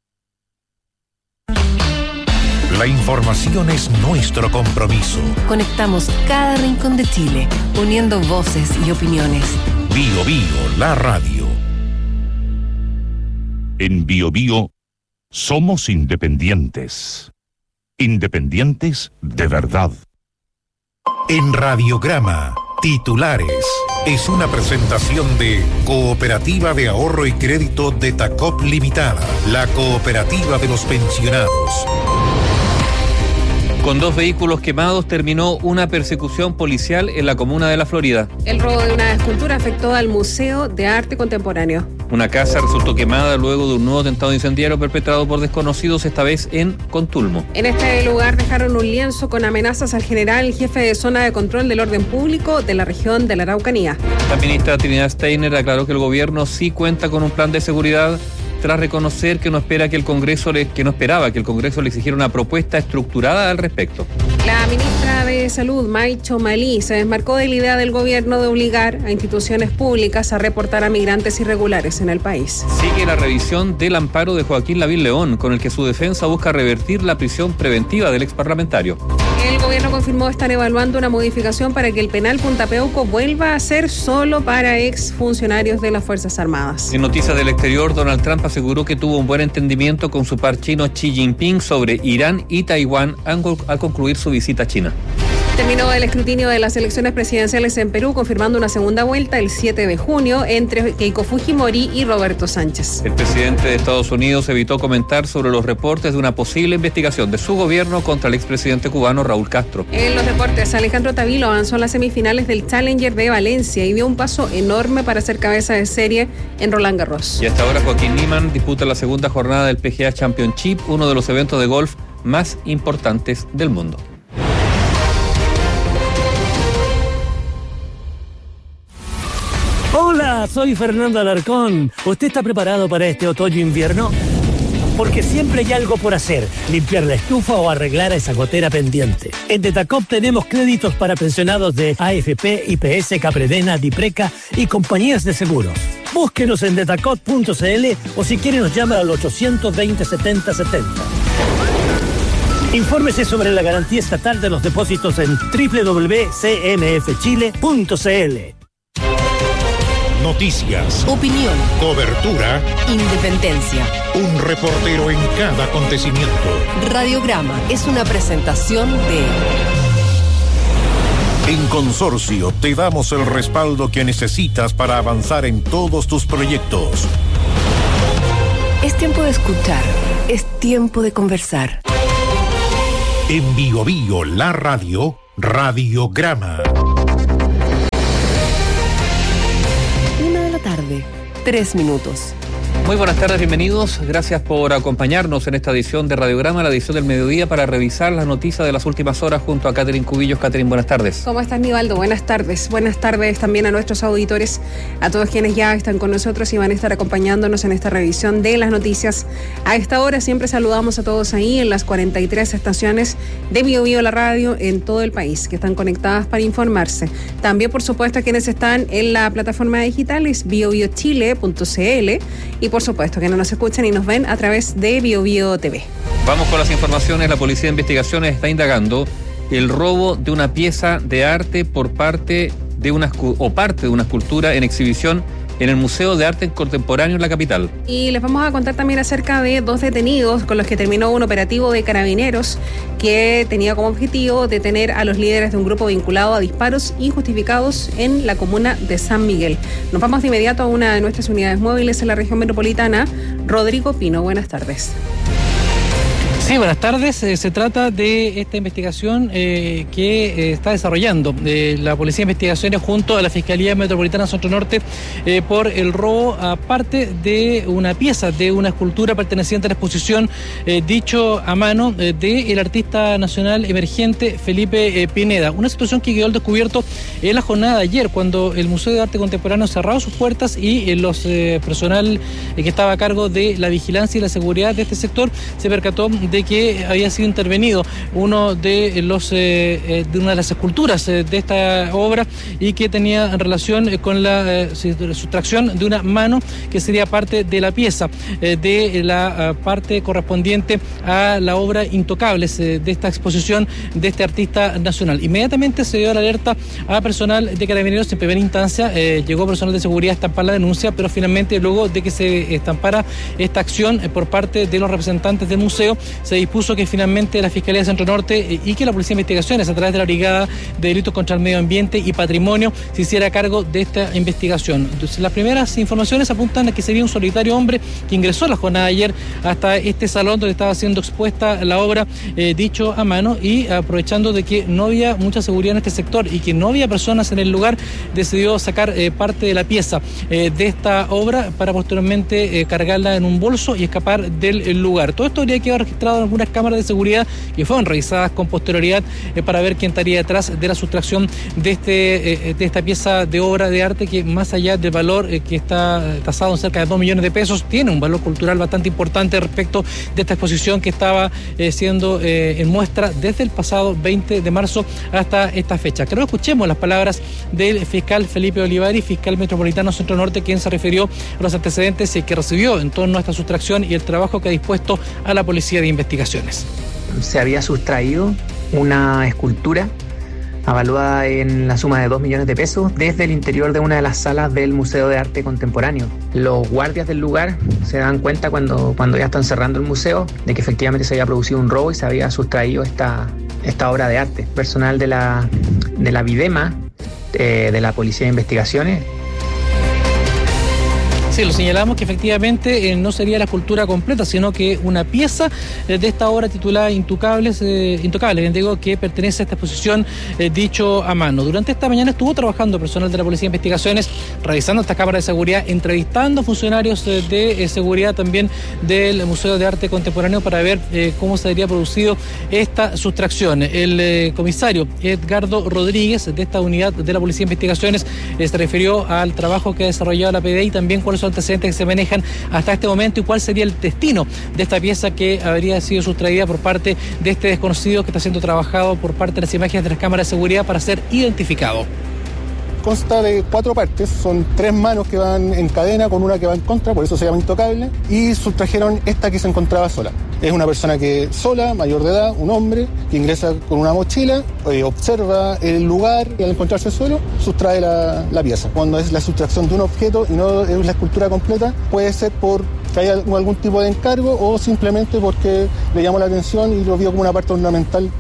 La información es nuestro compromiso. Conectamos cada rincón de Chile, uniendo voces y opiniones. BioBio, la radio. En BioBio somos independientes. Independientes de verdad. En Radiograma, titulares. Es una presentación de Cooperativa de Ahorro y Crédito de Tacop Limitada, la cooperativa de los pensionados. Con dos vehículos quemados terminó una persecución policial en la comuna de La Florida. El robo de una escultura afectó al Museo de Arte Contemporáneo. Una casa resultó quemada luego de un nuevo atentado incendiario perpetrado por desconocidos, esta vez en Contulmo. En este lugar dejaron un lienzo con amenazas al general jefe de zona de control del orden público de la región de la Araucanía. La ministra Trinidad Steiner aclaró que el gobierno sí cuenta con un plan de seguridad, tras reconocer que no espera que el Congreso le, que no esperaba que el Congreso le exigiera una propuesta estructurada al respecto. La ministra de Salud, May Chomalí, se desmarcó de la idea del gobierno de obligar a instituciones públicas a reportar a migrantes irregulares en el país. Sigue la revisión del amparo de Joaquín Lavín León, con el que su defensa busca revertir la prisión preventiva del exparlamentario. El gobierno confirmó estar evaluando una modificación para que el penal Punta Peuco vuelva a ser solo para exfuncionarios de las Fuerzas Armadas. En noticias del exterior, Donald Trump aseguró que tuvo un buen entendimiento con su par chino Xi Jinping sobre Irán y Taiwán al concluir su visita a China. Terminó el escrutinio de las elecciones presidenciales en Perú, confirmando una segunda vuelta el siete de junio entre Keiko Fujimori y Roberto Sánchez. El presidente de Estados Unidos evitó comentar sobre los reportes de una posible investigación de su gobierno contra el expresidente cubano Raúl Castro. En los deportes, Alejandro Tavilo avanzó a las semifinales del Challenger de Valencia y dio un paso enorme para ser cabeza de serie en Roland Garros. Y hasta ahora Joaquín Niemann disputa la segunda jornada del P G A Championship, uno de los eventos de golf más importantes del mundo. Hola, soy Fernando Alarcón. ¿Usted está preparado para este otoño-invierno? Porque siempre hay algo por hacer, limpiar la estufa o arreglar a esa gotera pendiente. En Detacop tenemos créditos para pensionados de A F P, I P S, Capredena, Dipreca y compañías de seguros. Búsquenos en detacop punto c l o si quiere nos llama al ochocientos veinte, setenta setenta. Infórmese sobre la garantía estatal de los depósitos en doble u doble u doble u punto c m f chile punto c l. Noticias, Opinión, cobertura, independencia. un reportero en cada acontecimiento. Radiograma es una presentación de... En Consorcio te damos el respaldo que necesitas para avanzar en todos tus proyectos. Es tiempo de escuchar, es tiempo de conversar. En Bio Bio, la radio, Radiograma. Una de la tarde, tres minutos. Muy buenas tardes, bienvenidos. Gracias por acompañarnos en esta edición de Radiograma, la edición del mediodía, para revisar las noticias de las últimas horas junto a Catherine Cubillos. Catherine, buenas tardes. ¿Cómo estás, Nivaldo? Buenas tardes. Buenas tardes también a nuestros auditores, a todos quienes ya están con nosotros y van a estar acompañándonos en esta revisión de las noticias. A esta hora siempre saludamos a todos ahí en las cuarenta y tres estaciones de Bio Bio la radio en todo el país que están conectadas para informarse. También, por supuesto, a quienes están en la plataforma digital es bio bio chile punto c l y por supuesto que no nos escuchan y nos ven a través de Bio Bio T V. Vamos con las informaciones. La Policía de Investigaciones está indagando el robo de una pieza de arte por parte de una o parte de una escultura en exhibición en el Museo de Arte Contemporáneo en la capital. Y les vamos a contar también acerca de dos detenidos con los que terminó un operativo de carabineros que tenía como objetivo detener a los líderes de un grupo vinculado a disparos injustificados en la comuna de San Miguel. Nos vamos de inmediato a una de nuestras unidades móviles en la región metropolitana. Rodrigo Pino, buenas tardes. Sí, buenas tardes. Eh, se trata de esta investigación eh, que eh, está desarrollando eh, la Policía de Investigaciones junto a la Fiscalía Metropolitana Centro Norte eh, por el robo a parte de una pieza, de una escultura perteneciente a la exposición eh, dicho a mano eh, del artista nacional emergente Felipe eh, Pineda. Una situación que quedó al descubierto en la jornada de ayer, cuando el Museo de Arte Contemporáneo cerró sus puertas y eh, los eh, personal eh, que estaba a cargo de la vigilancia y la seguridad de este sector se percató de que había sido intervenido uno de los eh, de una de las esculturas eh, de esta obra y que tenía relación eh, con la eh, sustracción de una mano que sería parte de la pieza eh, de la uh, parte correspondiente a la obra Intocables eh, de esta exposición de este artista nacional. Inmediatamente se dio la alerta a personal de Carabineros. En primera instancia eh, llegó personal de seguridad a estampar la denuncia, pero finalmente luego de que se estampara esta acción eh, por parte de los representantes del museo, se dispuso que finalmente la Fiscalía de Centro Norte y que la Policía de Investigaciones, a través de la Brigada de Delitos contra el Medio Ambiente y Patrimonio, se hiciera cargo de esta investigación. Entonces, las primeras informaciones apuntan a que sería un solitario hombre que ingresó a la jornada de ayer hasta este salón donde estaba siendo expuesta la obra eh, dicho a mano, y aprovechando de que no había mucha seguridad en este sector y que no había personas en el lugar, decidió sacar eh, parte de la pieza eh, de esta obra para posteriormente eh, cargarla en un bolso y escapar del lugar. Todo esto habría quedado registrado en algunas cámaras de seguridad que fueron revisadas con posterioridad eh, para ver quién estaría detrás de la sustracción de este eh, de esta pieza de obra de arte que, más allá del valor eh, que está tasado en cerca de dos millones de pesos, tiene un valor cultural bastante importante respecto de esta exposición que estaba eh, siendo eh, en muestra desde el pasado veinte de marzo hasta esta fecha. Creo que escuchemos las palabras del fiscal Felipe Olivari, fiscal metropolitano Centro Norte, quien se refirió a los antecedentes que recibió en torno a esta sustracción y el trabajo que ha dispuesto a la Policía de Investigaciones. Se había sustraído una escultura avaluada en la suma de dos millones de pesos desde el interior de una de las salas del Museo de Arte Contemporáneo. Los guardias del lugar se dan cuenta cuando, cuando ya están cerrando el museo de que efectivamente se había producido un robo y se había sustraído esta, esta obra de arte. Personal de la, de la Videma, eh, de la Policía de Investigaciones. Sí, lo señalamos que efectivamente eh, no sería la escultura completa, sino que una pieza eh, de esta obra titulada Intocables, eh, Intocables, bien digo, que pertenece a esta exposición eh, dicho a mano. Durante esta mañana estuvo trabajando personal de la Policía de Investigaciones, revisando esta cámara de seguridad, entrevistando funcionarios eh, de eh, seguridad también del Museo de Arte Contemporáneo para ver eh, cómo se habría producido esta sustracción. El eh, comisario Edgardo Rodríguez de esta unidad de la Policía de Investigaciones eh, se refirió al trabajo que ha desarrollado la P D I y también cuáles son antecedentes que se manejan hasta este momento y cuál sería el destino de esta pieza que habría sido sustraída por parte de este desconocido que está siendo trabajado por parte de las imágenes de las cámaras de seguridad para ser identificado. Consta de cuatro partes, son tres manos que van en cadena con una que va en contra, por eso se llama Intocable, y sustrajeron esta que se encontraba sola. Es una persona que sola, mayor de edad, un hombre, que ingresa con una mochila, eh, observa el lugar y al encontrarse solo, sustrae la, la pieza. Cuando es la sustracción de un objeto y no es la escultura completa, puede ser por que haya algún tipo de encargo o simplemente porque le llamó la atención y lo vio como una parte ornamental.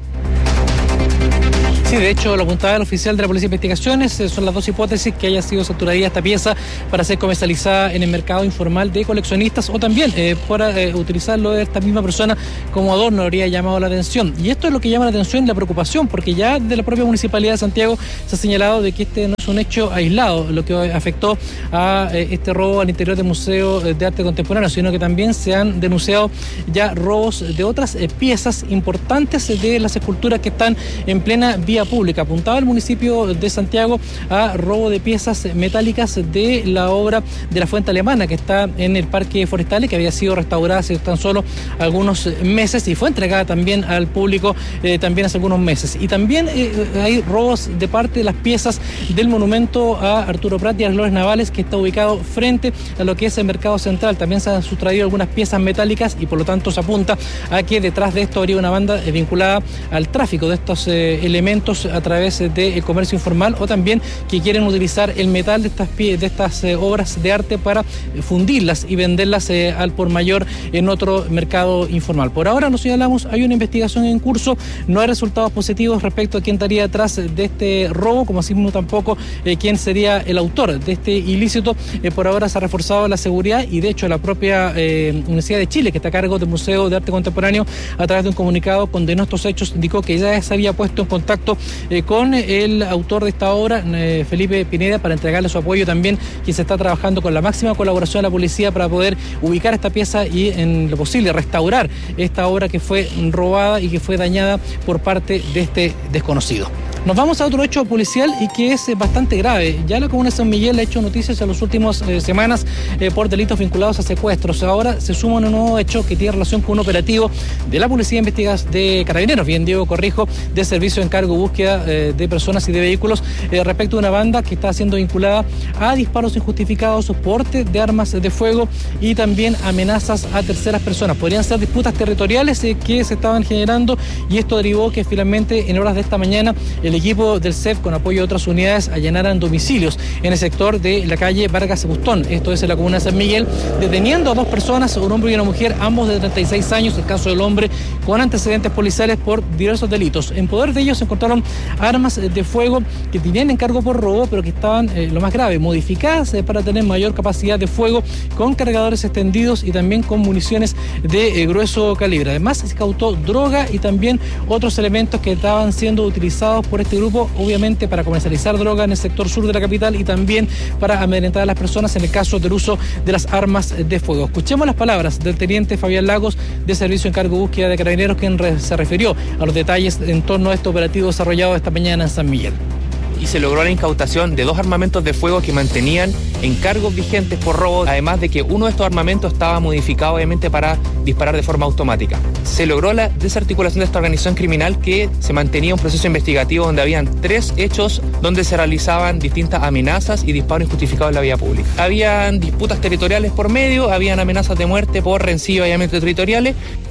Sí, de hecho, lo apuntaba el oficial de la Policía de Investigaciones, eh, son las dos hipótesis: que haya sido saturadilla esta pieza para ser comercializada en el mercado informal de coleccionistas, o también eh, para eh, utilizarlo de esta misma persona como adorno. Habría llamado la atención. Y esto es lo que llama la atención y la preocupación, porque ya de la propia Municipalidad de Santiago se ha señalado de que este no es un hecho aislado, lo que afectó a eh, este robo al interior del Museo de Arte Contemporáneo, sino que también se han denunciado ya robos de otras eh, piezas importantes de las esculturas que están en plena vía pública. Apuntaba el municipio de Santiago a robo de piezas metálicas de la obra de la Fuente Alemana, que está en el Parque Forestal, que había sido restaurada hace tan solo algunos meses y fue entregada también al público eh, también hace algunos meses. Y también eh, hay robos de parte de las piezas del monumento a Arturo Prat y a las glorias navales, que está ubicado frente a lo que es el Mercado Central. También se han sustraído algunas piezas metálicas y por lo tanto se apunta a que detrás de esto habría una banda eh, vinculada al tráfico de estos eh, elementos a través del comercio informal, o también que quieren utilizar el metal de estas, de estas eh, obras de arte para fundirlas y venderlas eh, al por mayor en otro mercado informal. Por ahora, nos señalamos, hay una investigación en curso, no hay resultados positivos respecto a quién estaría detrás de este robo, como así mismo tampoco eh, quién sería el autor de este ilícito. Eh, por ahora se ha reforzado la seguridad y de hecho la propia eh, Universidad de Chile, que está a cargo del Museo de Arte Contemporáneo, a través de un comunicado condenó estos hechos, indicó que ya se había puesto en contacto Eh, con el autor de esta obra, eh, Felipe Pineda, para entregarle su apoyo también, quien se está trabajando con la máxima colaboración de la policía para poder ubicar esta pieza y, en lo posible, restaurar esta obra que fue robada y que fue dañada por parte de este desconocido. Nos vamos a otro hecho policial y que es eh, bastante grave. Ya la comuna de San Miguel ha hecho noticias en las últimas eh, semanas eh, por delitos vinculados a secuestros. Ahora se suma un nuevo hecho que tiene relación con un operativo de la Policía de Investigación de Carabineros, bien Diego Corrijo, de Servicio de Encargo y Búsqueda eh, de Personas y de Vehículos, eh, respecto a una banda que está siendo vinculada a disparos injustificados, porte de armas de fuego y también amenazas a terceras personas. Podrían ser disputas territoriales eh, que se estaban generando, y esto derivó que finalmente en horas de esta mañana el equipo del C E F, con apoyo de otras unidades, allanaran domicilios en el sector de la calle Vargas Bustón, esto es en la comuna de San Miguel, deteniendo a dos personas, un hombre y una mujer, ambos de treinta y seis años, el caso del hombre con antecedentes policiales por diversos delitos. En poder de ellos se encontraron armas de fuego que tenían encargo por robo, pero que estaban, eh, lo más grave, modificadas eh, para tener mayor capacidad de fuego, con cargadores extendidos y también con municiones de eh, grueso calibre. Además, se incautó droga y también otros elementos que estaban siendo utilizados por este grupo, obviamente para comercializar droga en el sector sur de la capital y también para amedrentar a las personas en el caso del uso de las armas de fuego. Escuchemos las palabras del teniente Fabián Lagos, de Servicio de Encargo y Búsqueda de Carabineros, quien re- se refirió a los detalles en torno a este operativo desarrollado esta mañana en San Miguel. Y se logró la incautación de dos armamentos de fuego que mantenían encargos vigentes por robo, además de que uno de estos armamentos estaba modificado obviamente para disparar de forma automática. Se logró la desarticulación de esta organización criminal, que se mantenía un proceso investigativo donde habían tres hechos donde se realizaban distintas amenazas y disparos injustificados en la vía pública. Habían disputas territoriales por medio, habían amenazas de muerte por rencillo y allanaamientos territoriales.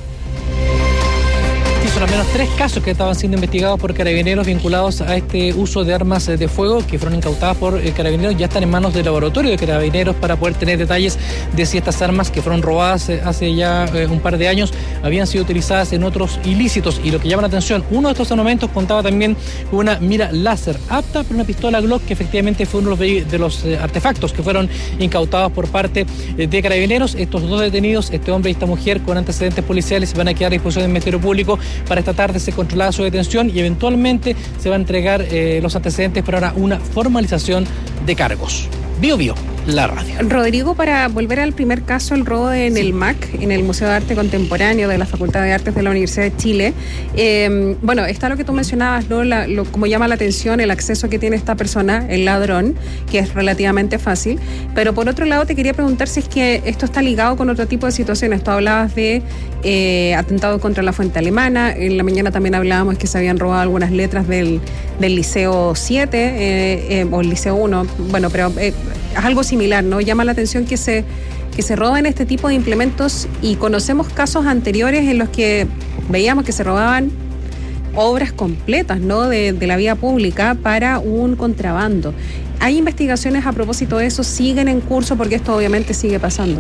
Son al menos tres casos que estaban siendo investigados por Carabineros vinculados a este uso de armas de fuego, que fueron incautadas por Carabineros. Ya están en manos del laboratorio de Carabineros para poder tener detalles de si estas armas, que fueron robadas hace ya un par de años, habían sido utilizadas en otros ilícitos. Y lo que llama la atención, uno de estos armamentos contaba también con una mira láser apta para una pistola Glock, que efectivamente fue uno de los artefactos que fueron incautados por parte de Carabineros. Estos dos detenidos, este hombre y esta mujer con antecedentes policiales, van a quedar a disposición del Ministerio Público para esta tarde se controlada su detención y eventualmente se va a entregar eh, los antecedentes para una formalización de cargos. Bio Bio, la radio. Rodrigo, para volver al primer caso, el robo en sí. el M A C, en el Museo de Arte Contemporáneo de la Facultad de Artes de la Universidad de Chile. Eh, bueno, está lo que tú mencionabas, ¿no? La, lo, como llama la atención el acceso que tiene esta persona, el ladrón, que es relativamente fácil. Pero por otro lado, te quería preguntar si es que esto está ligado con otro tipo de situaciones. Tú hablabas de eh, atentado contra la Fuente Alemana. En la mañana también hablábamos que se habían robado algunas letras del, del Liceo siete eh, eh, o el Liceo uno. Bueno, pero... Eh, es algo similar, ¿no? Llama la atención que se que se roban este tipo de implementos y conocemos casos anteriores en los que veíamos que se robaban obras completas, ¿no?, de, de la vía pública para un contrabando. ¿Hay investigaciones a propósito de eso? ¿Siguen en curso? Porque esto obviamente sigue pasando.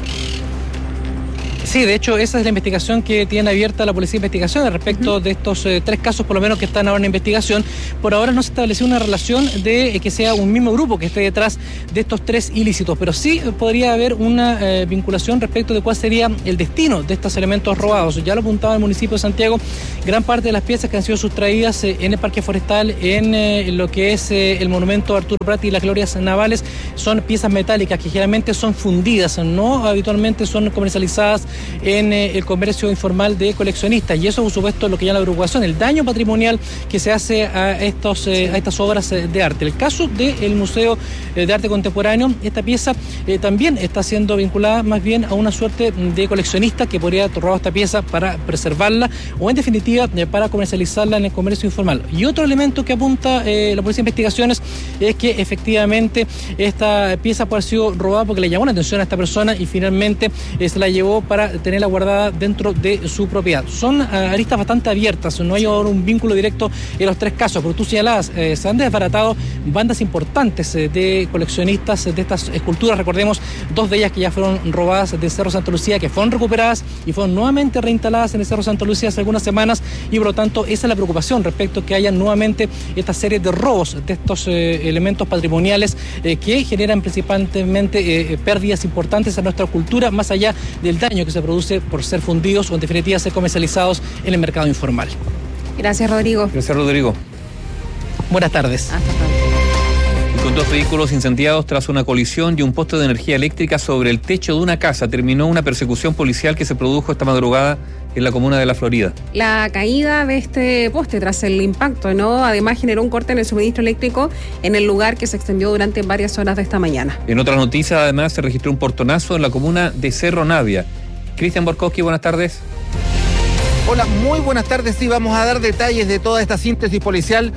Sí, de hecho, esa es la investigación que tiene abierta la Policía de Investigaciones respecto uh-huh. de estos eh, tres casos, por lo menos, que están ahora en investigación. Por ahora no se estableció una relación de eh, que sea un mismo grupo que esté detrás de estos tres ilícitos, pero sí eh, podría haber una eh, vinculación respecto de cuál sería el destino de estos elementos robados. Ya lo apuntaba el municipio de Santiago, gran parte de las piezas que han sido sustraídas eh, en el Parque Forestal, en eh, lo que es eh, el monumento Arturo Prat y las glorias navales, son piezas metálicas que generalmente son fundidas, no habitualmente son comercializadas en eh, el comercio informal de coleccionistas, y eso por supuesto lo que llama la preocupación, el daño patrimonial que se hace a estos eh, a estas obras eh, de arte. El caso del Museo eh, de Arte Contemporáneo, esta pieza eh, también está siendo vinculada más bien a una suerte de coleccionista que podría haber robado esta pieza para preservarla o en definitiva eh, para comercializarla en el comercio informal. Y otro elemento que apunta eh, la Policía de Investigaciones es que efectivamente esta pieza puede haber sido robada porque le llamó la atención a esta persona y finalmente eh, se la llevó para tenerla guardada dentro de su propiedad. Son uh, aristas bastante abiertas, no hay ahora un vínculo directo en los tres casos, pero tú señalabas, eh, se han desbaratado bandas importantes eh, de coleccionistas eh, de estas esculturas. Recordemos dos de ellas que ya fueron robadas del Cerro Santa Lucía, que fueron recuperadas y fueron nuevamente reinstaladas en el Cerro Santa Lucía hace algunas semanas, y por lo tanto esa es la preocupación respecto a que haya nuevamente esta serie de robos de estos eh, elementos patrimoniales eh, que generan principalmente eh, pérdidas importantes a nuestra cultura, más allá del daño que se produce por ser fundidos o en definitiva ser comercializados en el mercado informal. Gracias, Rodrigo. Gracias, Rodrigo. Buenas tardes. Hasta pronto. Y con dos vehículos incendiados tras una colisión y un poste de energía eléctrica sobre el techo de una casa, terminó una persecución policial que se produjo esta madrugada en la comuna de La Florida. La caída de este poste tras el impacto, ¿no?, además generó un corte en el suministro eléctrico en el lugar, que se extendió durante varias horas de esta mañana. En otras noticias, además, se registró un portonazo en la comuna de Cerro Navia. Cristian Borkowski, buenas tardes. Hola, muy buenas tardes. Sí, vamos a dar detalles de toda esta síntesis policial,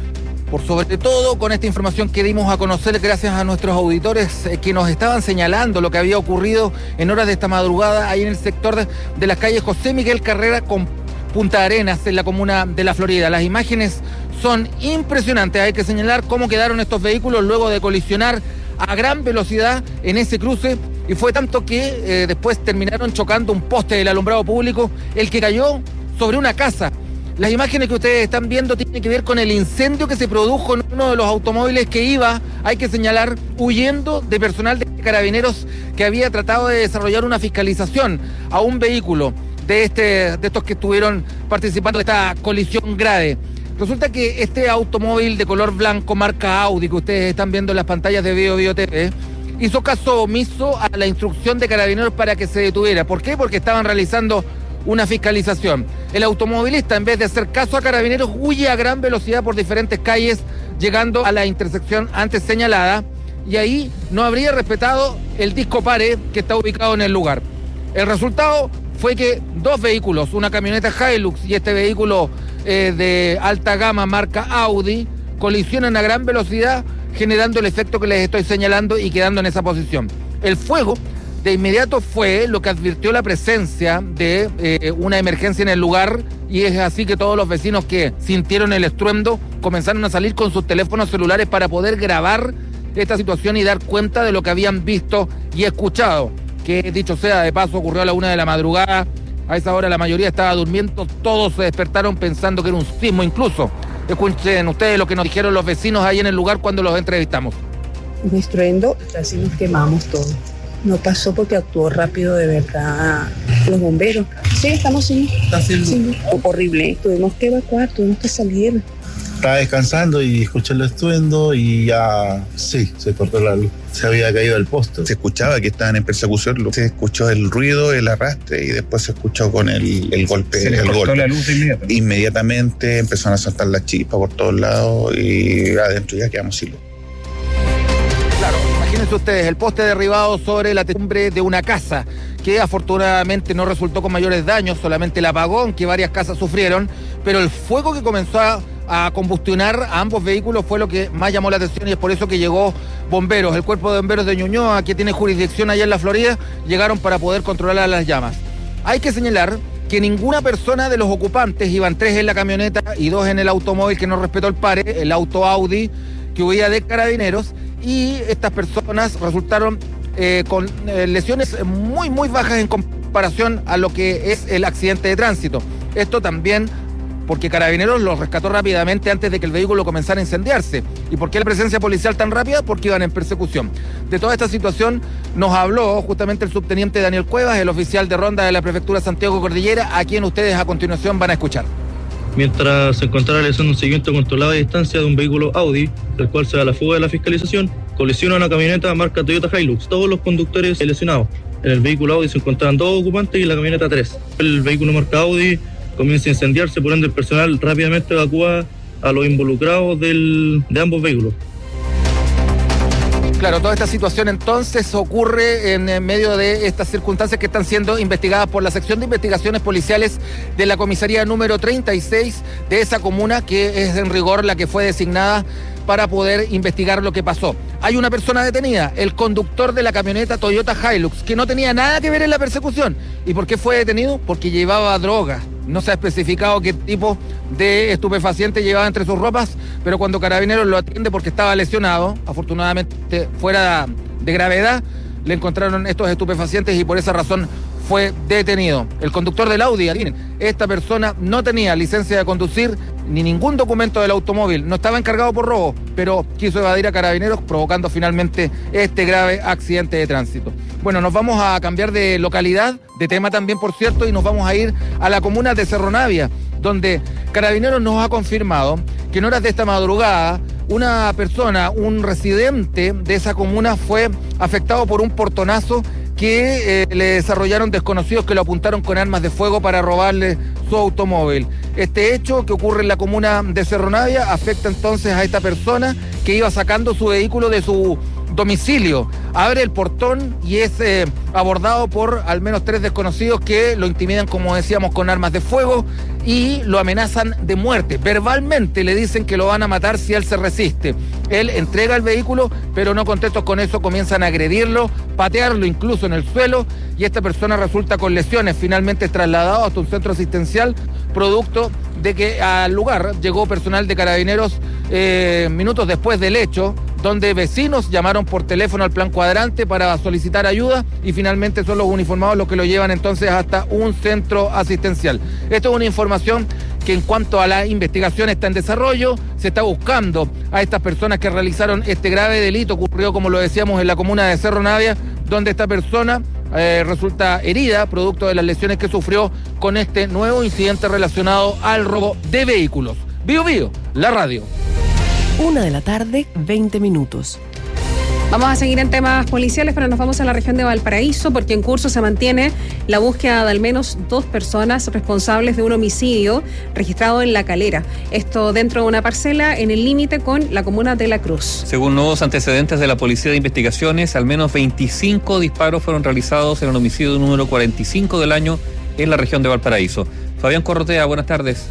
por sobre todo con esta información que dimos a conocer gracias a nuestros auditores eh, que nos estaban señalando lo que había ocurrido en horas de esta madrugada ahí en el sector de, de las calles José Miguel Carrera con Punta Arenas, en la comuna de La Florida. Las imágenes son impresionantes. Hay que señalar cómo quedaron estos vehículos luego de colisionar a gran velocidad en ese cruce, y fue tanto que eh, después terminaron chocando un poste del alumbrado público, el que cayó sobre una casa. Las imágenes que ustedes están viendo tienen que ver con el incendio que se produjo en uno de los automóviles que iba, hay que señalar, huyendo de personal de Carabineros que había tratado de desarrollar una fiscalización a un vehículo de, este, de estos que estuvieron participando de esta colisión grave. Resulta que este automóvil de color blanco marca Audi que ustedes están viendo en las pantallas de Bio Bio T V hizo caso omiso a la instrucción de Carabineros para que se detuviera. ¿Por qué? Porque estaban realizando una fiscalización. El automovilista, en vez de hacer caso a Carabineros, huye a gran velocidad por diferentes calles, llegando a la intersección antes señalada, y ahí no habría respetado el disco pare que está ubicado en el lugar. El resultado fue que dos vehículos, una camioneta Hilux y este vehículo eh, de alta gama marca Audi, colisionan a gran velocidad, generando el efecto que les estoy señalando y quedando en esa posición. El fuego de inmediato fue lo que advirtió la presencia de eh, una emergencia en el lugar, y es así que todos los vecinos que sintieron el estruendo comenzaron a salir con sus teléfonos celulares para poder grabar esta situación y dar cuenta de lo que habían visto y escuchado, que dicho sea de paso ocurrió a la una de la madrugada. A esa hora la mayoría estaba durmiendo, todos se despertaron pensando que era un sismo incluso. Escuchen ustedes lo que nos dijeron los vecinos ahí en el lugar cuando los entrevistamos. Un estruendo, casi nos quemamos todo. No pasó porque actuó rápido de verdad los bomberos. Sí, estamos sin. ¿Está haciendo? Sí, horrible. Tuvimos que evacuar, tuvimos que salir. Estaba descansando y escuché el estruendo y ya, sí, se cortó la luz. Se había caído el poste. Se escuchaba que estaban en persecución, se escuchó el ruido, el arrastre y después se escuchó con el, el golpe. Se le el cortó golpe. la luz inmediatamente. Inmediatamente empezaron a saltar las chispas por todos lados y adentro ya quedamos sin luz. Claro, imagínense ustedes, el poste derribado sobre la techumbre de una casa, que afortunadamente no resultó con mayores daños, solamente el apagón que varias casas sufrieron, pero el fuego que comenzó a, a combustionar a ambos vehículos fue lo que más llamó la atención y es por eso que llegó bomberos. El cuerpo de bomberos de Ñuñoa, que tiene jurisdicción allá en la Florida, llegaron para poder controlar las llamas. Hay que señalar que ninguna persona de los ocupantes, iban tres en la camioneta y dos en el automóvil que no respetó el pare, el auto Audi que huía de Carabineros, y estas personas resultaron eh, con eh, lesiones muy muy bajas en comparación a lo que es el accidente de tránsito. Esto también porque Carabineros los rescató rápidamente antes de que el vehículo comenzara a incendiarse. ¿Y por qué la presencia policial tan rápida? Porque iban en persecución. De toda esta situación nos habló justamente el subteniente Daniel Cuevas, el oficial de ronda de la Prefectura Santiago Cordillera, a quien ustedes a continuación van a escuchar. Mientras se encontraba realizando un seguimiento controlado a distancia de un vehículo Audi, del cual se da la fuga de la fiscalización, colisiona una camioneta marca Toyota Hilux. Todos los conductores lesionados. En el vehículo Audi se encontraban dos ocupantes y en la camioneta tres. El vehículo marca Audi comienza a incendiarse, por ende el personal rápidamente evacúa a los involucrados del, de ambos vehículos. Claro, toda esta situación entonces ocurre en medio de estas circunstancias que están siendo investigadas por la sección de investigaciones policiales de la comisaría número treinta y seis de esa comuna, que es en rigor la que fue designada para poder investigar lo que pasó. Hay una persona detenida, el conductor de la camioneta Toyota Hilux, que no tenía nada que ver en la persecución. ¿Y por qué fue detenido? Porque llevaba droga. No se ha especificado qué tipo de estupefaciente llevaba entre sus ropas, pero cuando Carabineros lo atiende porque estaba lesionado, afortunadamente fuera de gravedad, le encontraron estos estupefacientes y por esa razón fue detenido. El conductor del Audi, miren, esta persona no tenía licencia de conducir ni ningún documento del automóvil, no estaba encargado por robo, pero quiso evadir a Carabineros, provocando finalmente este grave accidente de tránsito. Bueno, nos vamos a cambiar de localidad, de tema también, por cierto, y nos vamos a ir a la comuna de Cerro Navia, donde Carabineros nos ha confirmado que en horas de esta madrugada una persona, un residente de esa comuna, fue afectado por un portonazo que eh, le desarrollaron desconocidos que lo apuntaron con armas de fuego para robarle su automóvil. Este hecho que ocurre en la comuna de Cerro Navia afecta entonces a esta persona que iba sacando su vehículo de su domicilio. Abre el portón y es eh, abordado por al menos tres desconocidos que lo intimidan, como decíamos, con armas de fuego y lo amenazan de muerte. Verbalmente le dicen que lo van a matar si él se resiste. Él entrega el vehículo, pero no contentos con eso comienzan a agredirlo, patearlo incluso en el suelo, y esta persona resulta con lesiones. Finalmente es trasladado hasta un centro asistencial, producto de que al lugar llegó personal de Carabineros eh, minutos después del hecho, donde vecinos llamaron por teléfono al plan cuadrante para solicitar ayuda y finalmente son los uniformados los que lo llevan entonces hasta un centro asistencial. Esto es una información que en cuanto a la investigación está en desarrollo, se está buscando a estas personas que realizaron este grave delito. Ocurrió, como lo decíamos, en la comuna de Cerro Navia, donde esta persona eh, resulta herida producto de las lesiones que sufrió con este nuevo incidente relacionado al robo de vehículos. Bío Bío, la radio. Una de la tarde, veinte minutos. Vamos a seguir en temas policiales, pero nos vamos a la región de Valparaíso porque en curso se mantiene la búsqueda de al menos dos personas responsables de un homicidio registrado en La Calera. Esto dentro de una parcela en el límite con la comuna de La Cruz. Según nuevos antecedentes de la Policía de Investigaciones, al menos veinticinco disparos fueron realizados en el homicidio número cuarenta y cinco del año en la región de Valparaíso. Fabián Corrotea, buenas tardes.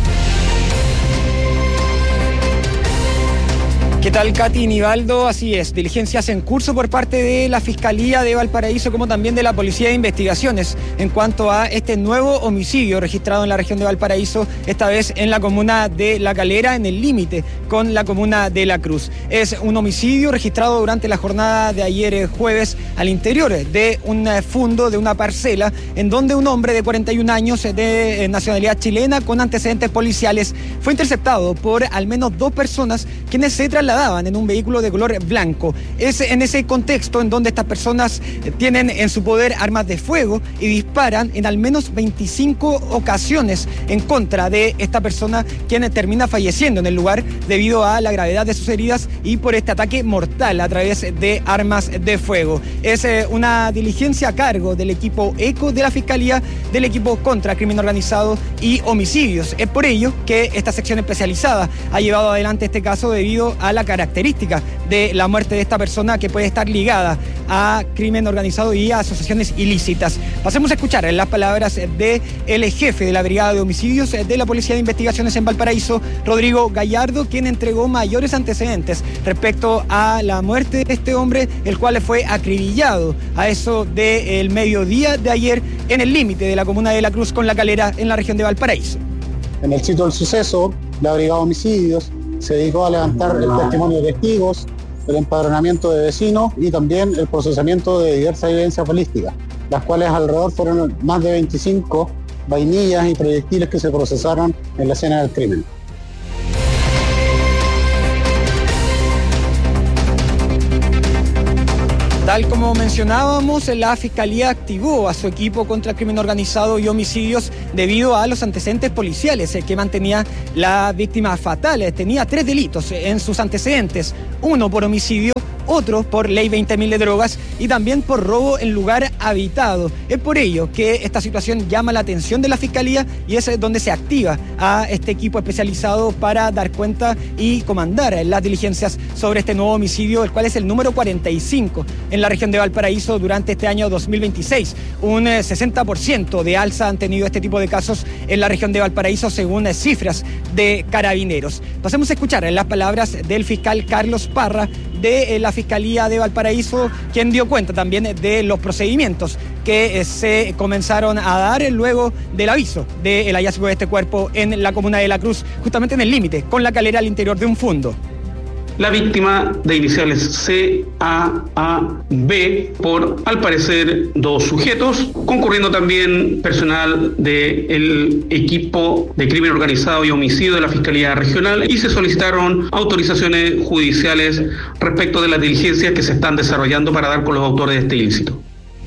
¿Qué tal, Katy Nivaldo? Así es, diligencias en curso por parte de la Fiscalía de Valparaíso como también de la Policía de Investigaciones en cuanto a este nuevo homicidio registrado en la región de Valparaíso, esta vez en la comuna de La Calera, en el límite con la comuna de La Cruz. Es un homicidio registrado durante la jornada de ayer jueves al interior de un fundo, de una parcela, en donde un hombre de cuarenta y un años de nacionalidad chilena con antecedentes policiales fue interceptado por al menos dos personas quienes se trasladaron en un vehículo de color blanco. Es en ese contexto en donde estas personas tienen en su poder armas de fuego y disparan en al menos veinticinco ocasiones en contra de esta persona, quien termina falleciendo en el lugar debido a la gravedad de sus heridas y por este ataque mortal a través de armas de fuego. Es eh, una diligencia a cargo del equipo ECO de la Fiscalía, del equipo contra crimen organizado y homicidios. Es por ello que esta sección especializada ha llevado adelante este caso debido a la característica de la muerte de esta persona que puede estar ligada a crimen organizado y a asociaciones ilícitas. Pasemos a escuchar las palabras del jefe de la Brigada de Homicidios de la Policía de Investigaciones en Valparaíso, Rodrigo Gallardo, quien entregó mayores antecedentes respecto a la muerte de este hombre, el cual fue acribillado a eso del mediodía de ayer en el límite de la comuna de La Cruz con La Calera, en la región de Valparaíso. En el sitio del suceso, la Brigada de Homicidios se dedicó a levantar el testimonio de testigos, el empadronamiento de vecinos y también el procesamiento de diversas evidencias balísticas, las cuales alrededor fueron más de veinticinco vainillas y proyectiles que se procesaron en la escena del crimen. Tal como mencionábamos, la Fiscalía activó a su equipo contra el crimen organizado y homicidios debido a los antecedentes policiales que mantenía la víctima fatal. Tenía tres delitos en sus antecedentes, uno por homicidio, otro por ley veinte mil de drogas y también por robo en lugar habitado. Es por ello que esta situación llama la atención de la Fiscalía y es donde se activa a este equipo especializado para dar cuenta y comandar las diligencias sobre este nuevo homicidio, el cual es el número cuarenta y cinco en la región de Valparaíso durante este año dos mil veintiséis. Un sesenta por ciento de alza han tenido este tipo de casos en la región de Valparaíso según cifras de Carabineros. Pasemos a escuchar las palabras del fiscal Carlos Parra de la Fiscalía de Valparaíso, quien dio cuenta también de los procedimientos que se comenzaron a dar luego del aviso del hallazgo de este cuerpo en la comuna de La Cruz, justamente en el límite con La Calera al interior de un fundo. La víctima de iniciales C, A, A, B, por, al parecer, dos sujetos, concurriendo también personal del equipo de crimen organizado y homicidio de la Fiscalía Regional, y se solicitaron autorizaciones judiciales respecto de las diligencias que se están desarrollando para dar con los autores de este ilícito.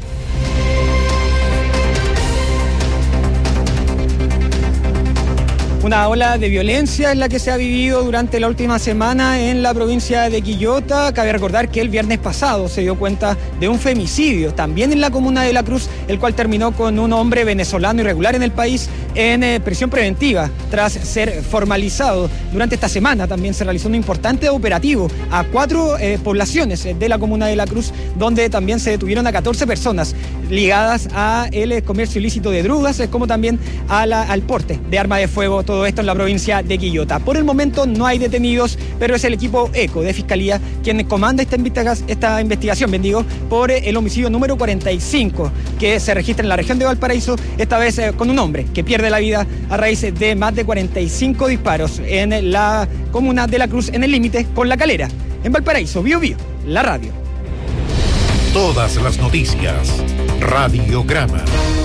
Una ola de violencia es la que se ha vivido durante la última semana en la provincia de Quillota. Cabe recordar que el viernes pasado se dio cuenta de un femicidio también en la comuna de La Cruz, el cual terminó con un hombre venezolano irregular en el país en eh, prisión preventiva tras ser formalizado. Durante esta semana también se realizó un importante operativo a cuatro eh, poblaciones de la comuna de La Cruz, donde también se detuvieron a catorce personas ligadas a el comercio ilícito de drogas, como también a la, al porte de arma de fuego. Todo esto en la provincia de Quillota. Por el momento no hay detenidos, pero es el equipo ECO de Fiscalía quien comanda esta, investiga- esta investigación, bien digo, por el homicidio número cuarenta y cinco que se registra en la región de Valparaíso, esta vez eh, con un hombre que pierde la vida a raíz de más de cuarenta y cinco disparos en la comuna de La Cruz, en el límite con La Calera. En Valparaíso, Bío Bío, la radio. Todas las noticias. Radiograma.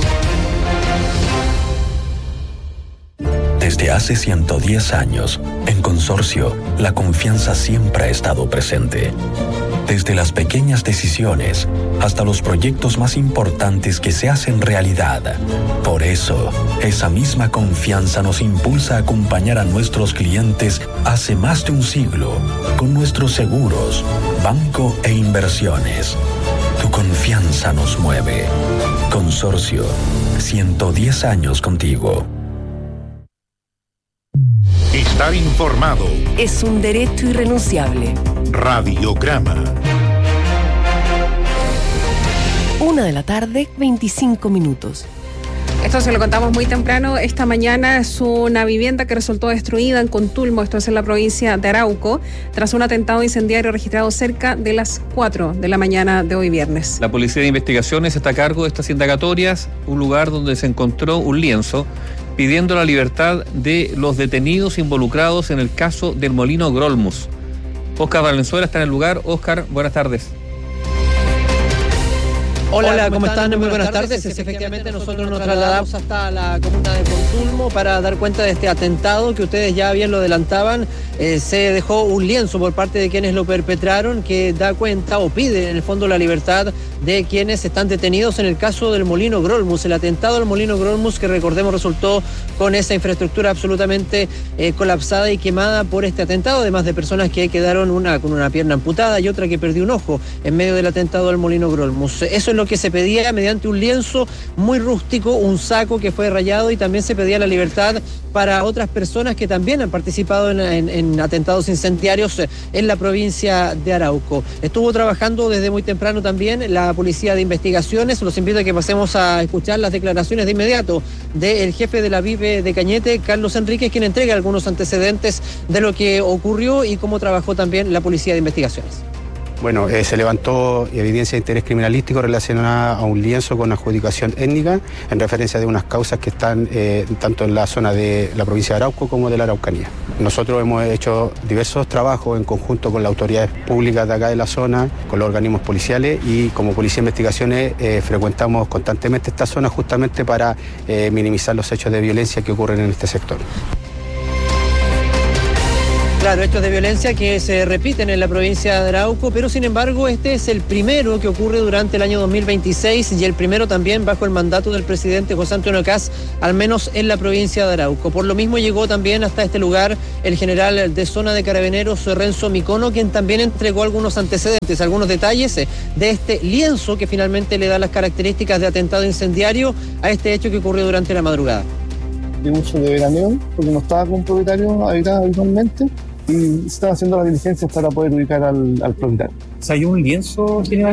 Desde hace ciento diez años, en Consorcio, la confianza siempre ha estado presente. Desde las pequeñas decisiones hasta los proyectos más importantes que se hacen realidad. Por eso, esa misma confianza nos impulsa a acompañar a nuestros clientes hace más de un siglo con nuestros seguros, banco e inversiones. Tu confianza nos mueve. Consorcio, ciento diez años contigo. Estar informado es un derecho irrenunciable. Radiograma. Una de la tarde, veinticinco minutos. Esto se lo contamos muy temprano. Esta mañana es una vivienda que resultó destruida en Contulmo, esto es en la provincia de Arauco, tras un atentado incendiario registrado cerca de las cuatro de la mañana de hoy viernes. La Policía de Investigaciones está a cargo de estas indagatorias, un lugar donde se encontró un lienzo pidiendo la libertad de los detenidos involucrados en el caso del Molino Grolmus. Óscar Valenzuela está en el lugar. Óscar, buenas tardes. Hola, Hola, ¿cómo están? Muy buenas tardes. Efectivamente, nosotros nos trasladamos hasta la comuna de Contulmo para dar cuenta de este atentado que ustedes ya bien lo adelantaban. Eh, se dejó un lienzo por parte de quienes lo perpetraron que da cuenta o pide en el fondo la libertad de quienes están detenidos en el caso del Molino Grolmus. El atentado al Molino Grolmus, que recordemos resultó con esa infraestructura absolutamente eh, colapsada y quemada por este atentado, además de personas que quedaron una con una pierna amputada y otra que perdió un ojo en medio del atentado al Molino Grolmus. Eso es lo que se pedía mediante un lienzo muy rústico, un saco que fue rayado, y también se pedía la libertad para otras personas que también han participado en, en, en atentados incendiarios en la provincia de Arauco. Estuvo trabajando desde muy temprano también la Policía de Investigaciones. Los invito a que pasemos a escuchar las declaraciones de inmediato del jefe de la V I P de Cañete, Carlos Enríquez, quien entrega algunos antecedentes de lo que ocurrió y cómo trabajó también la Policía de Investigaciones. Bueno, eh, se levantó evidencia de interés criminalístico relacionada a un lienzo con adjudicación étnica en referencia de unas causas que están eh, tanto en la zona de la provincia de Arauco como de la Araucanía. Nosotros hemos hecho diversos trabajos en conjunto con las autoridades públicas de acá de la zona, con los organismos policiales y como Policía de Investigaciones eh, frecuentamos constantemente esta zona justamente para eh, minimizar los hechos de violencia que ocurren en este sector. Claro, hechos de violencia que se repiten en la provincia de Arauco, pero sin embargo este es el primero que ocurre durante el año dos mil veintiséis y el primero también bajo el mandato del presidente José Antonio Kast, al menos en la provincia de Arauco. Por lo mismo llegó también hasta este lugar el general de zona de Carabineros, Renzo Micono, quien también entregó algunos antecedentes, algunos detalles de este lienzo que finalmente le da las características de atentado incendiario a este hecho que ocurrió durante la madrugada. De uso de veraneo, porque no estaba con propietario habitado habitualmente, y se están haciendo las diligencias para poder ubicar al, al propietario. O sea, hay un lienzo general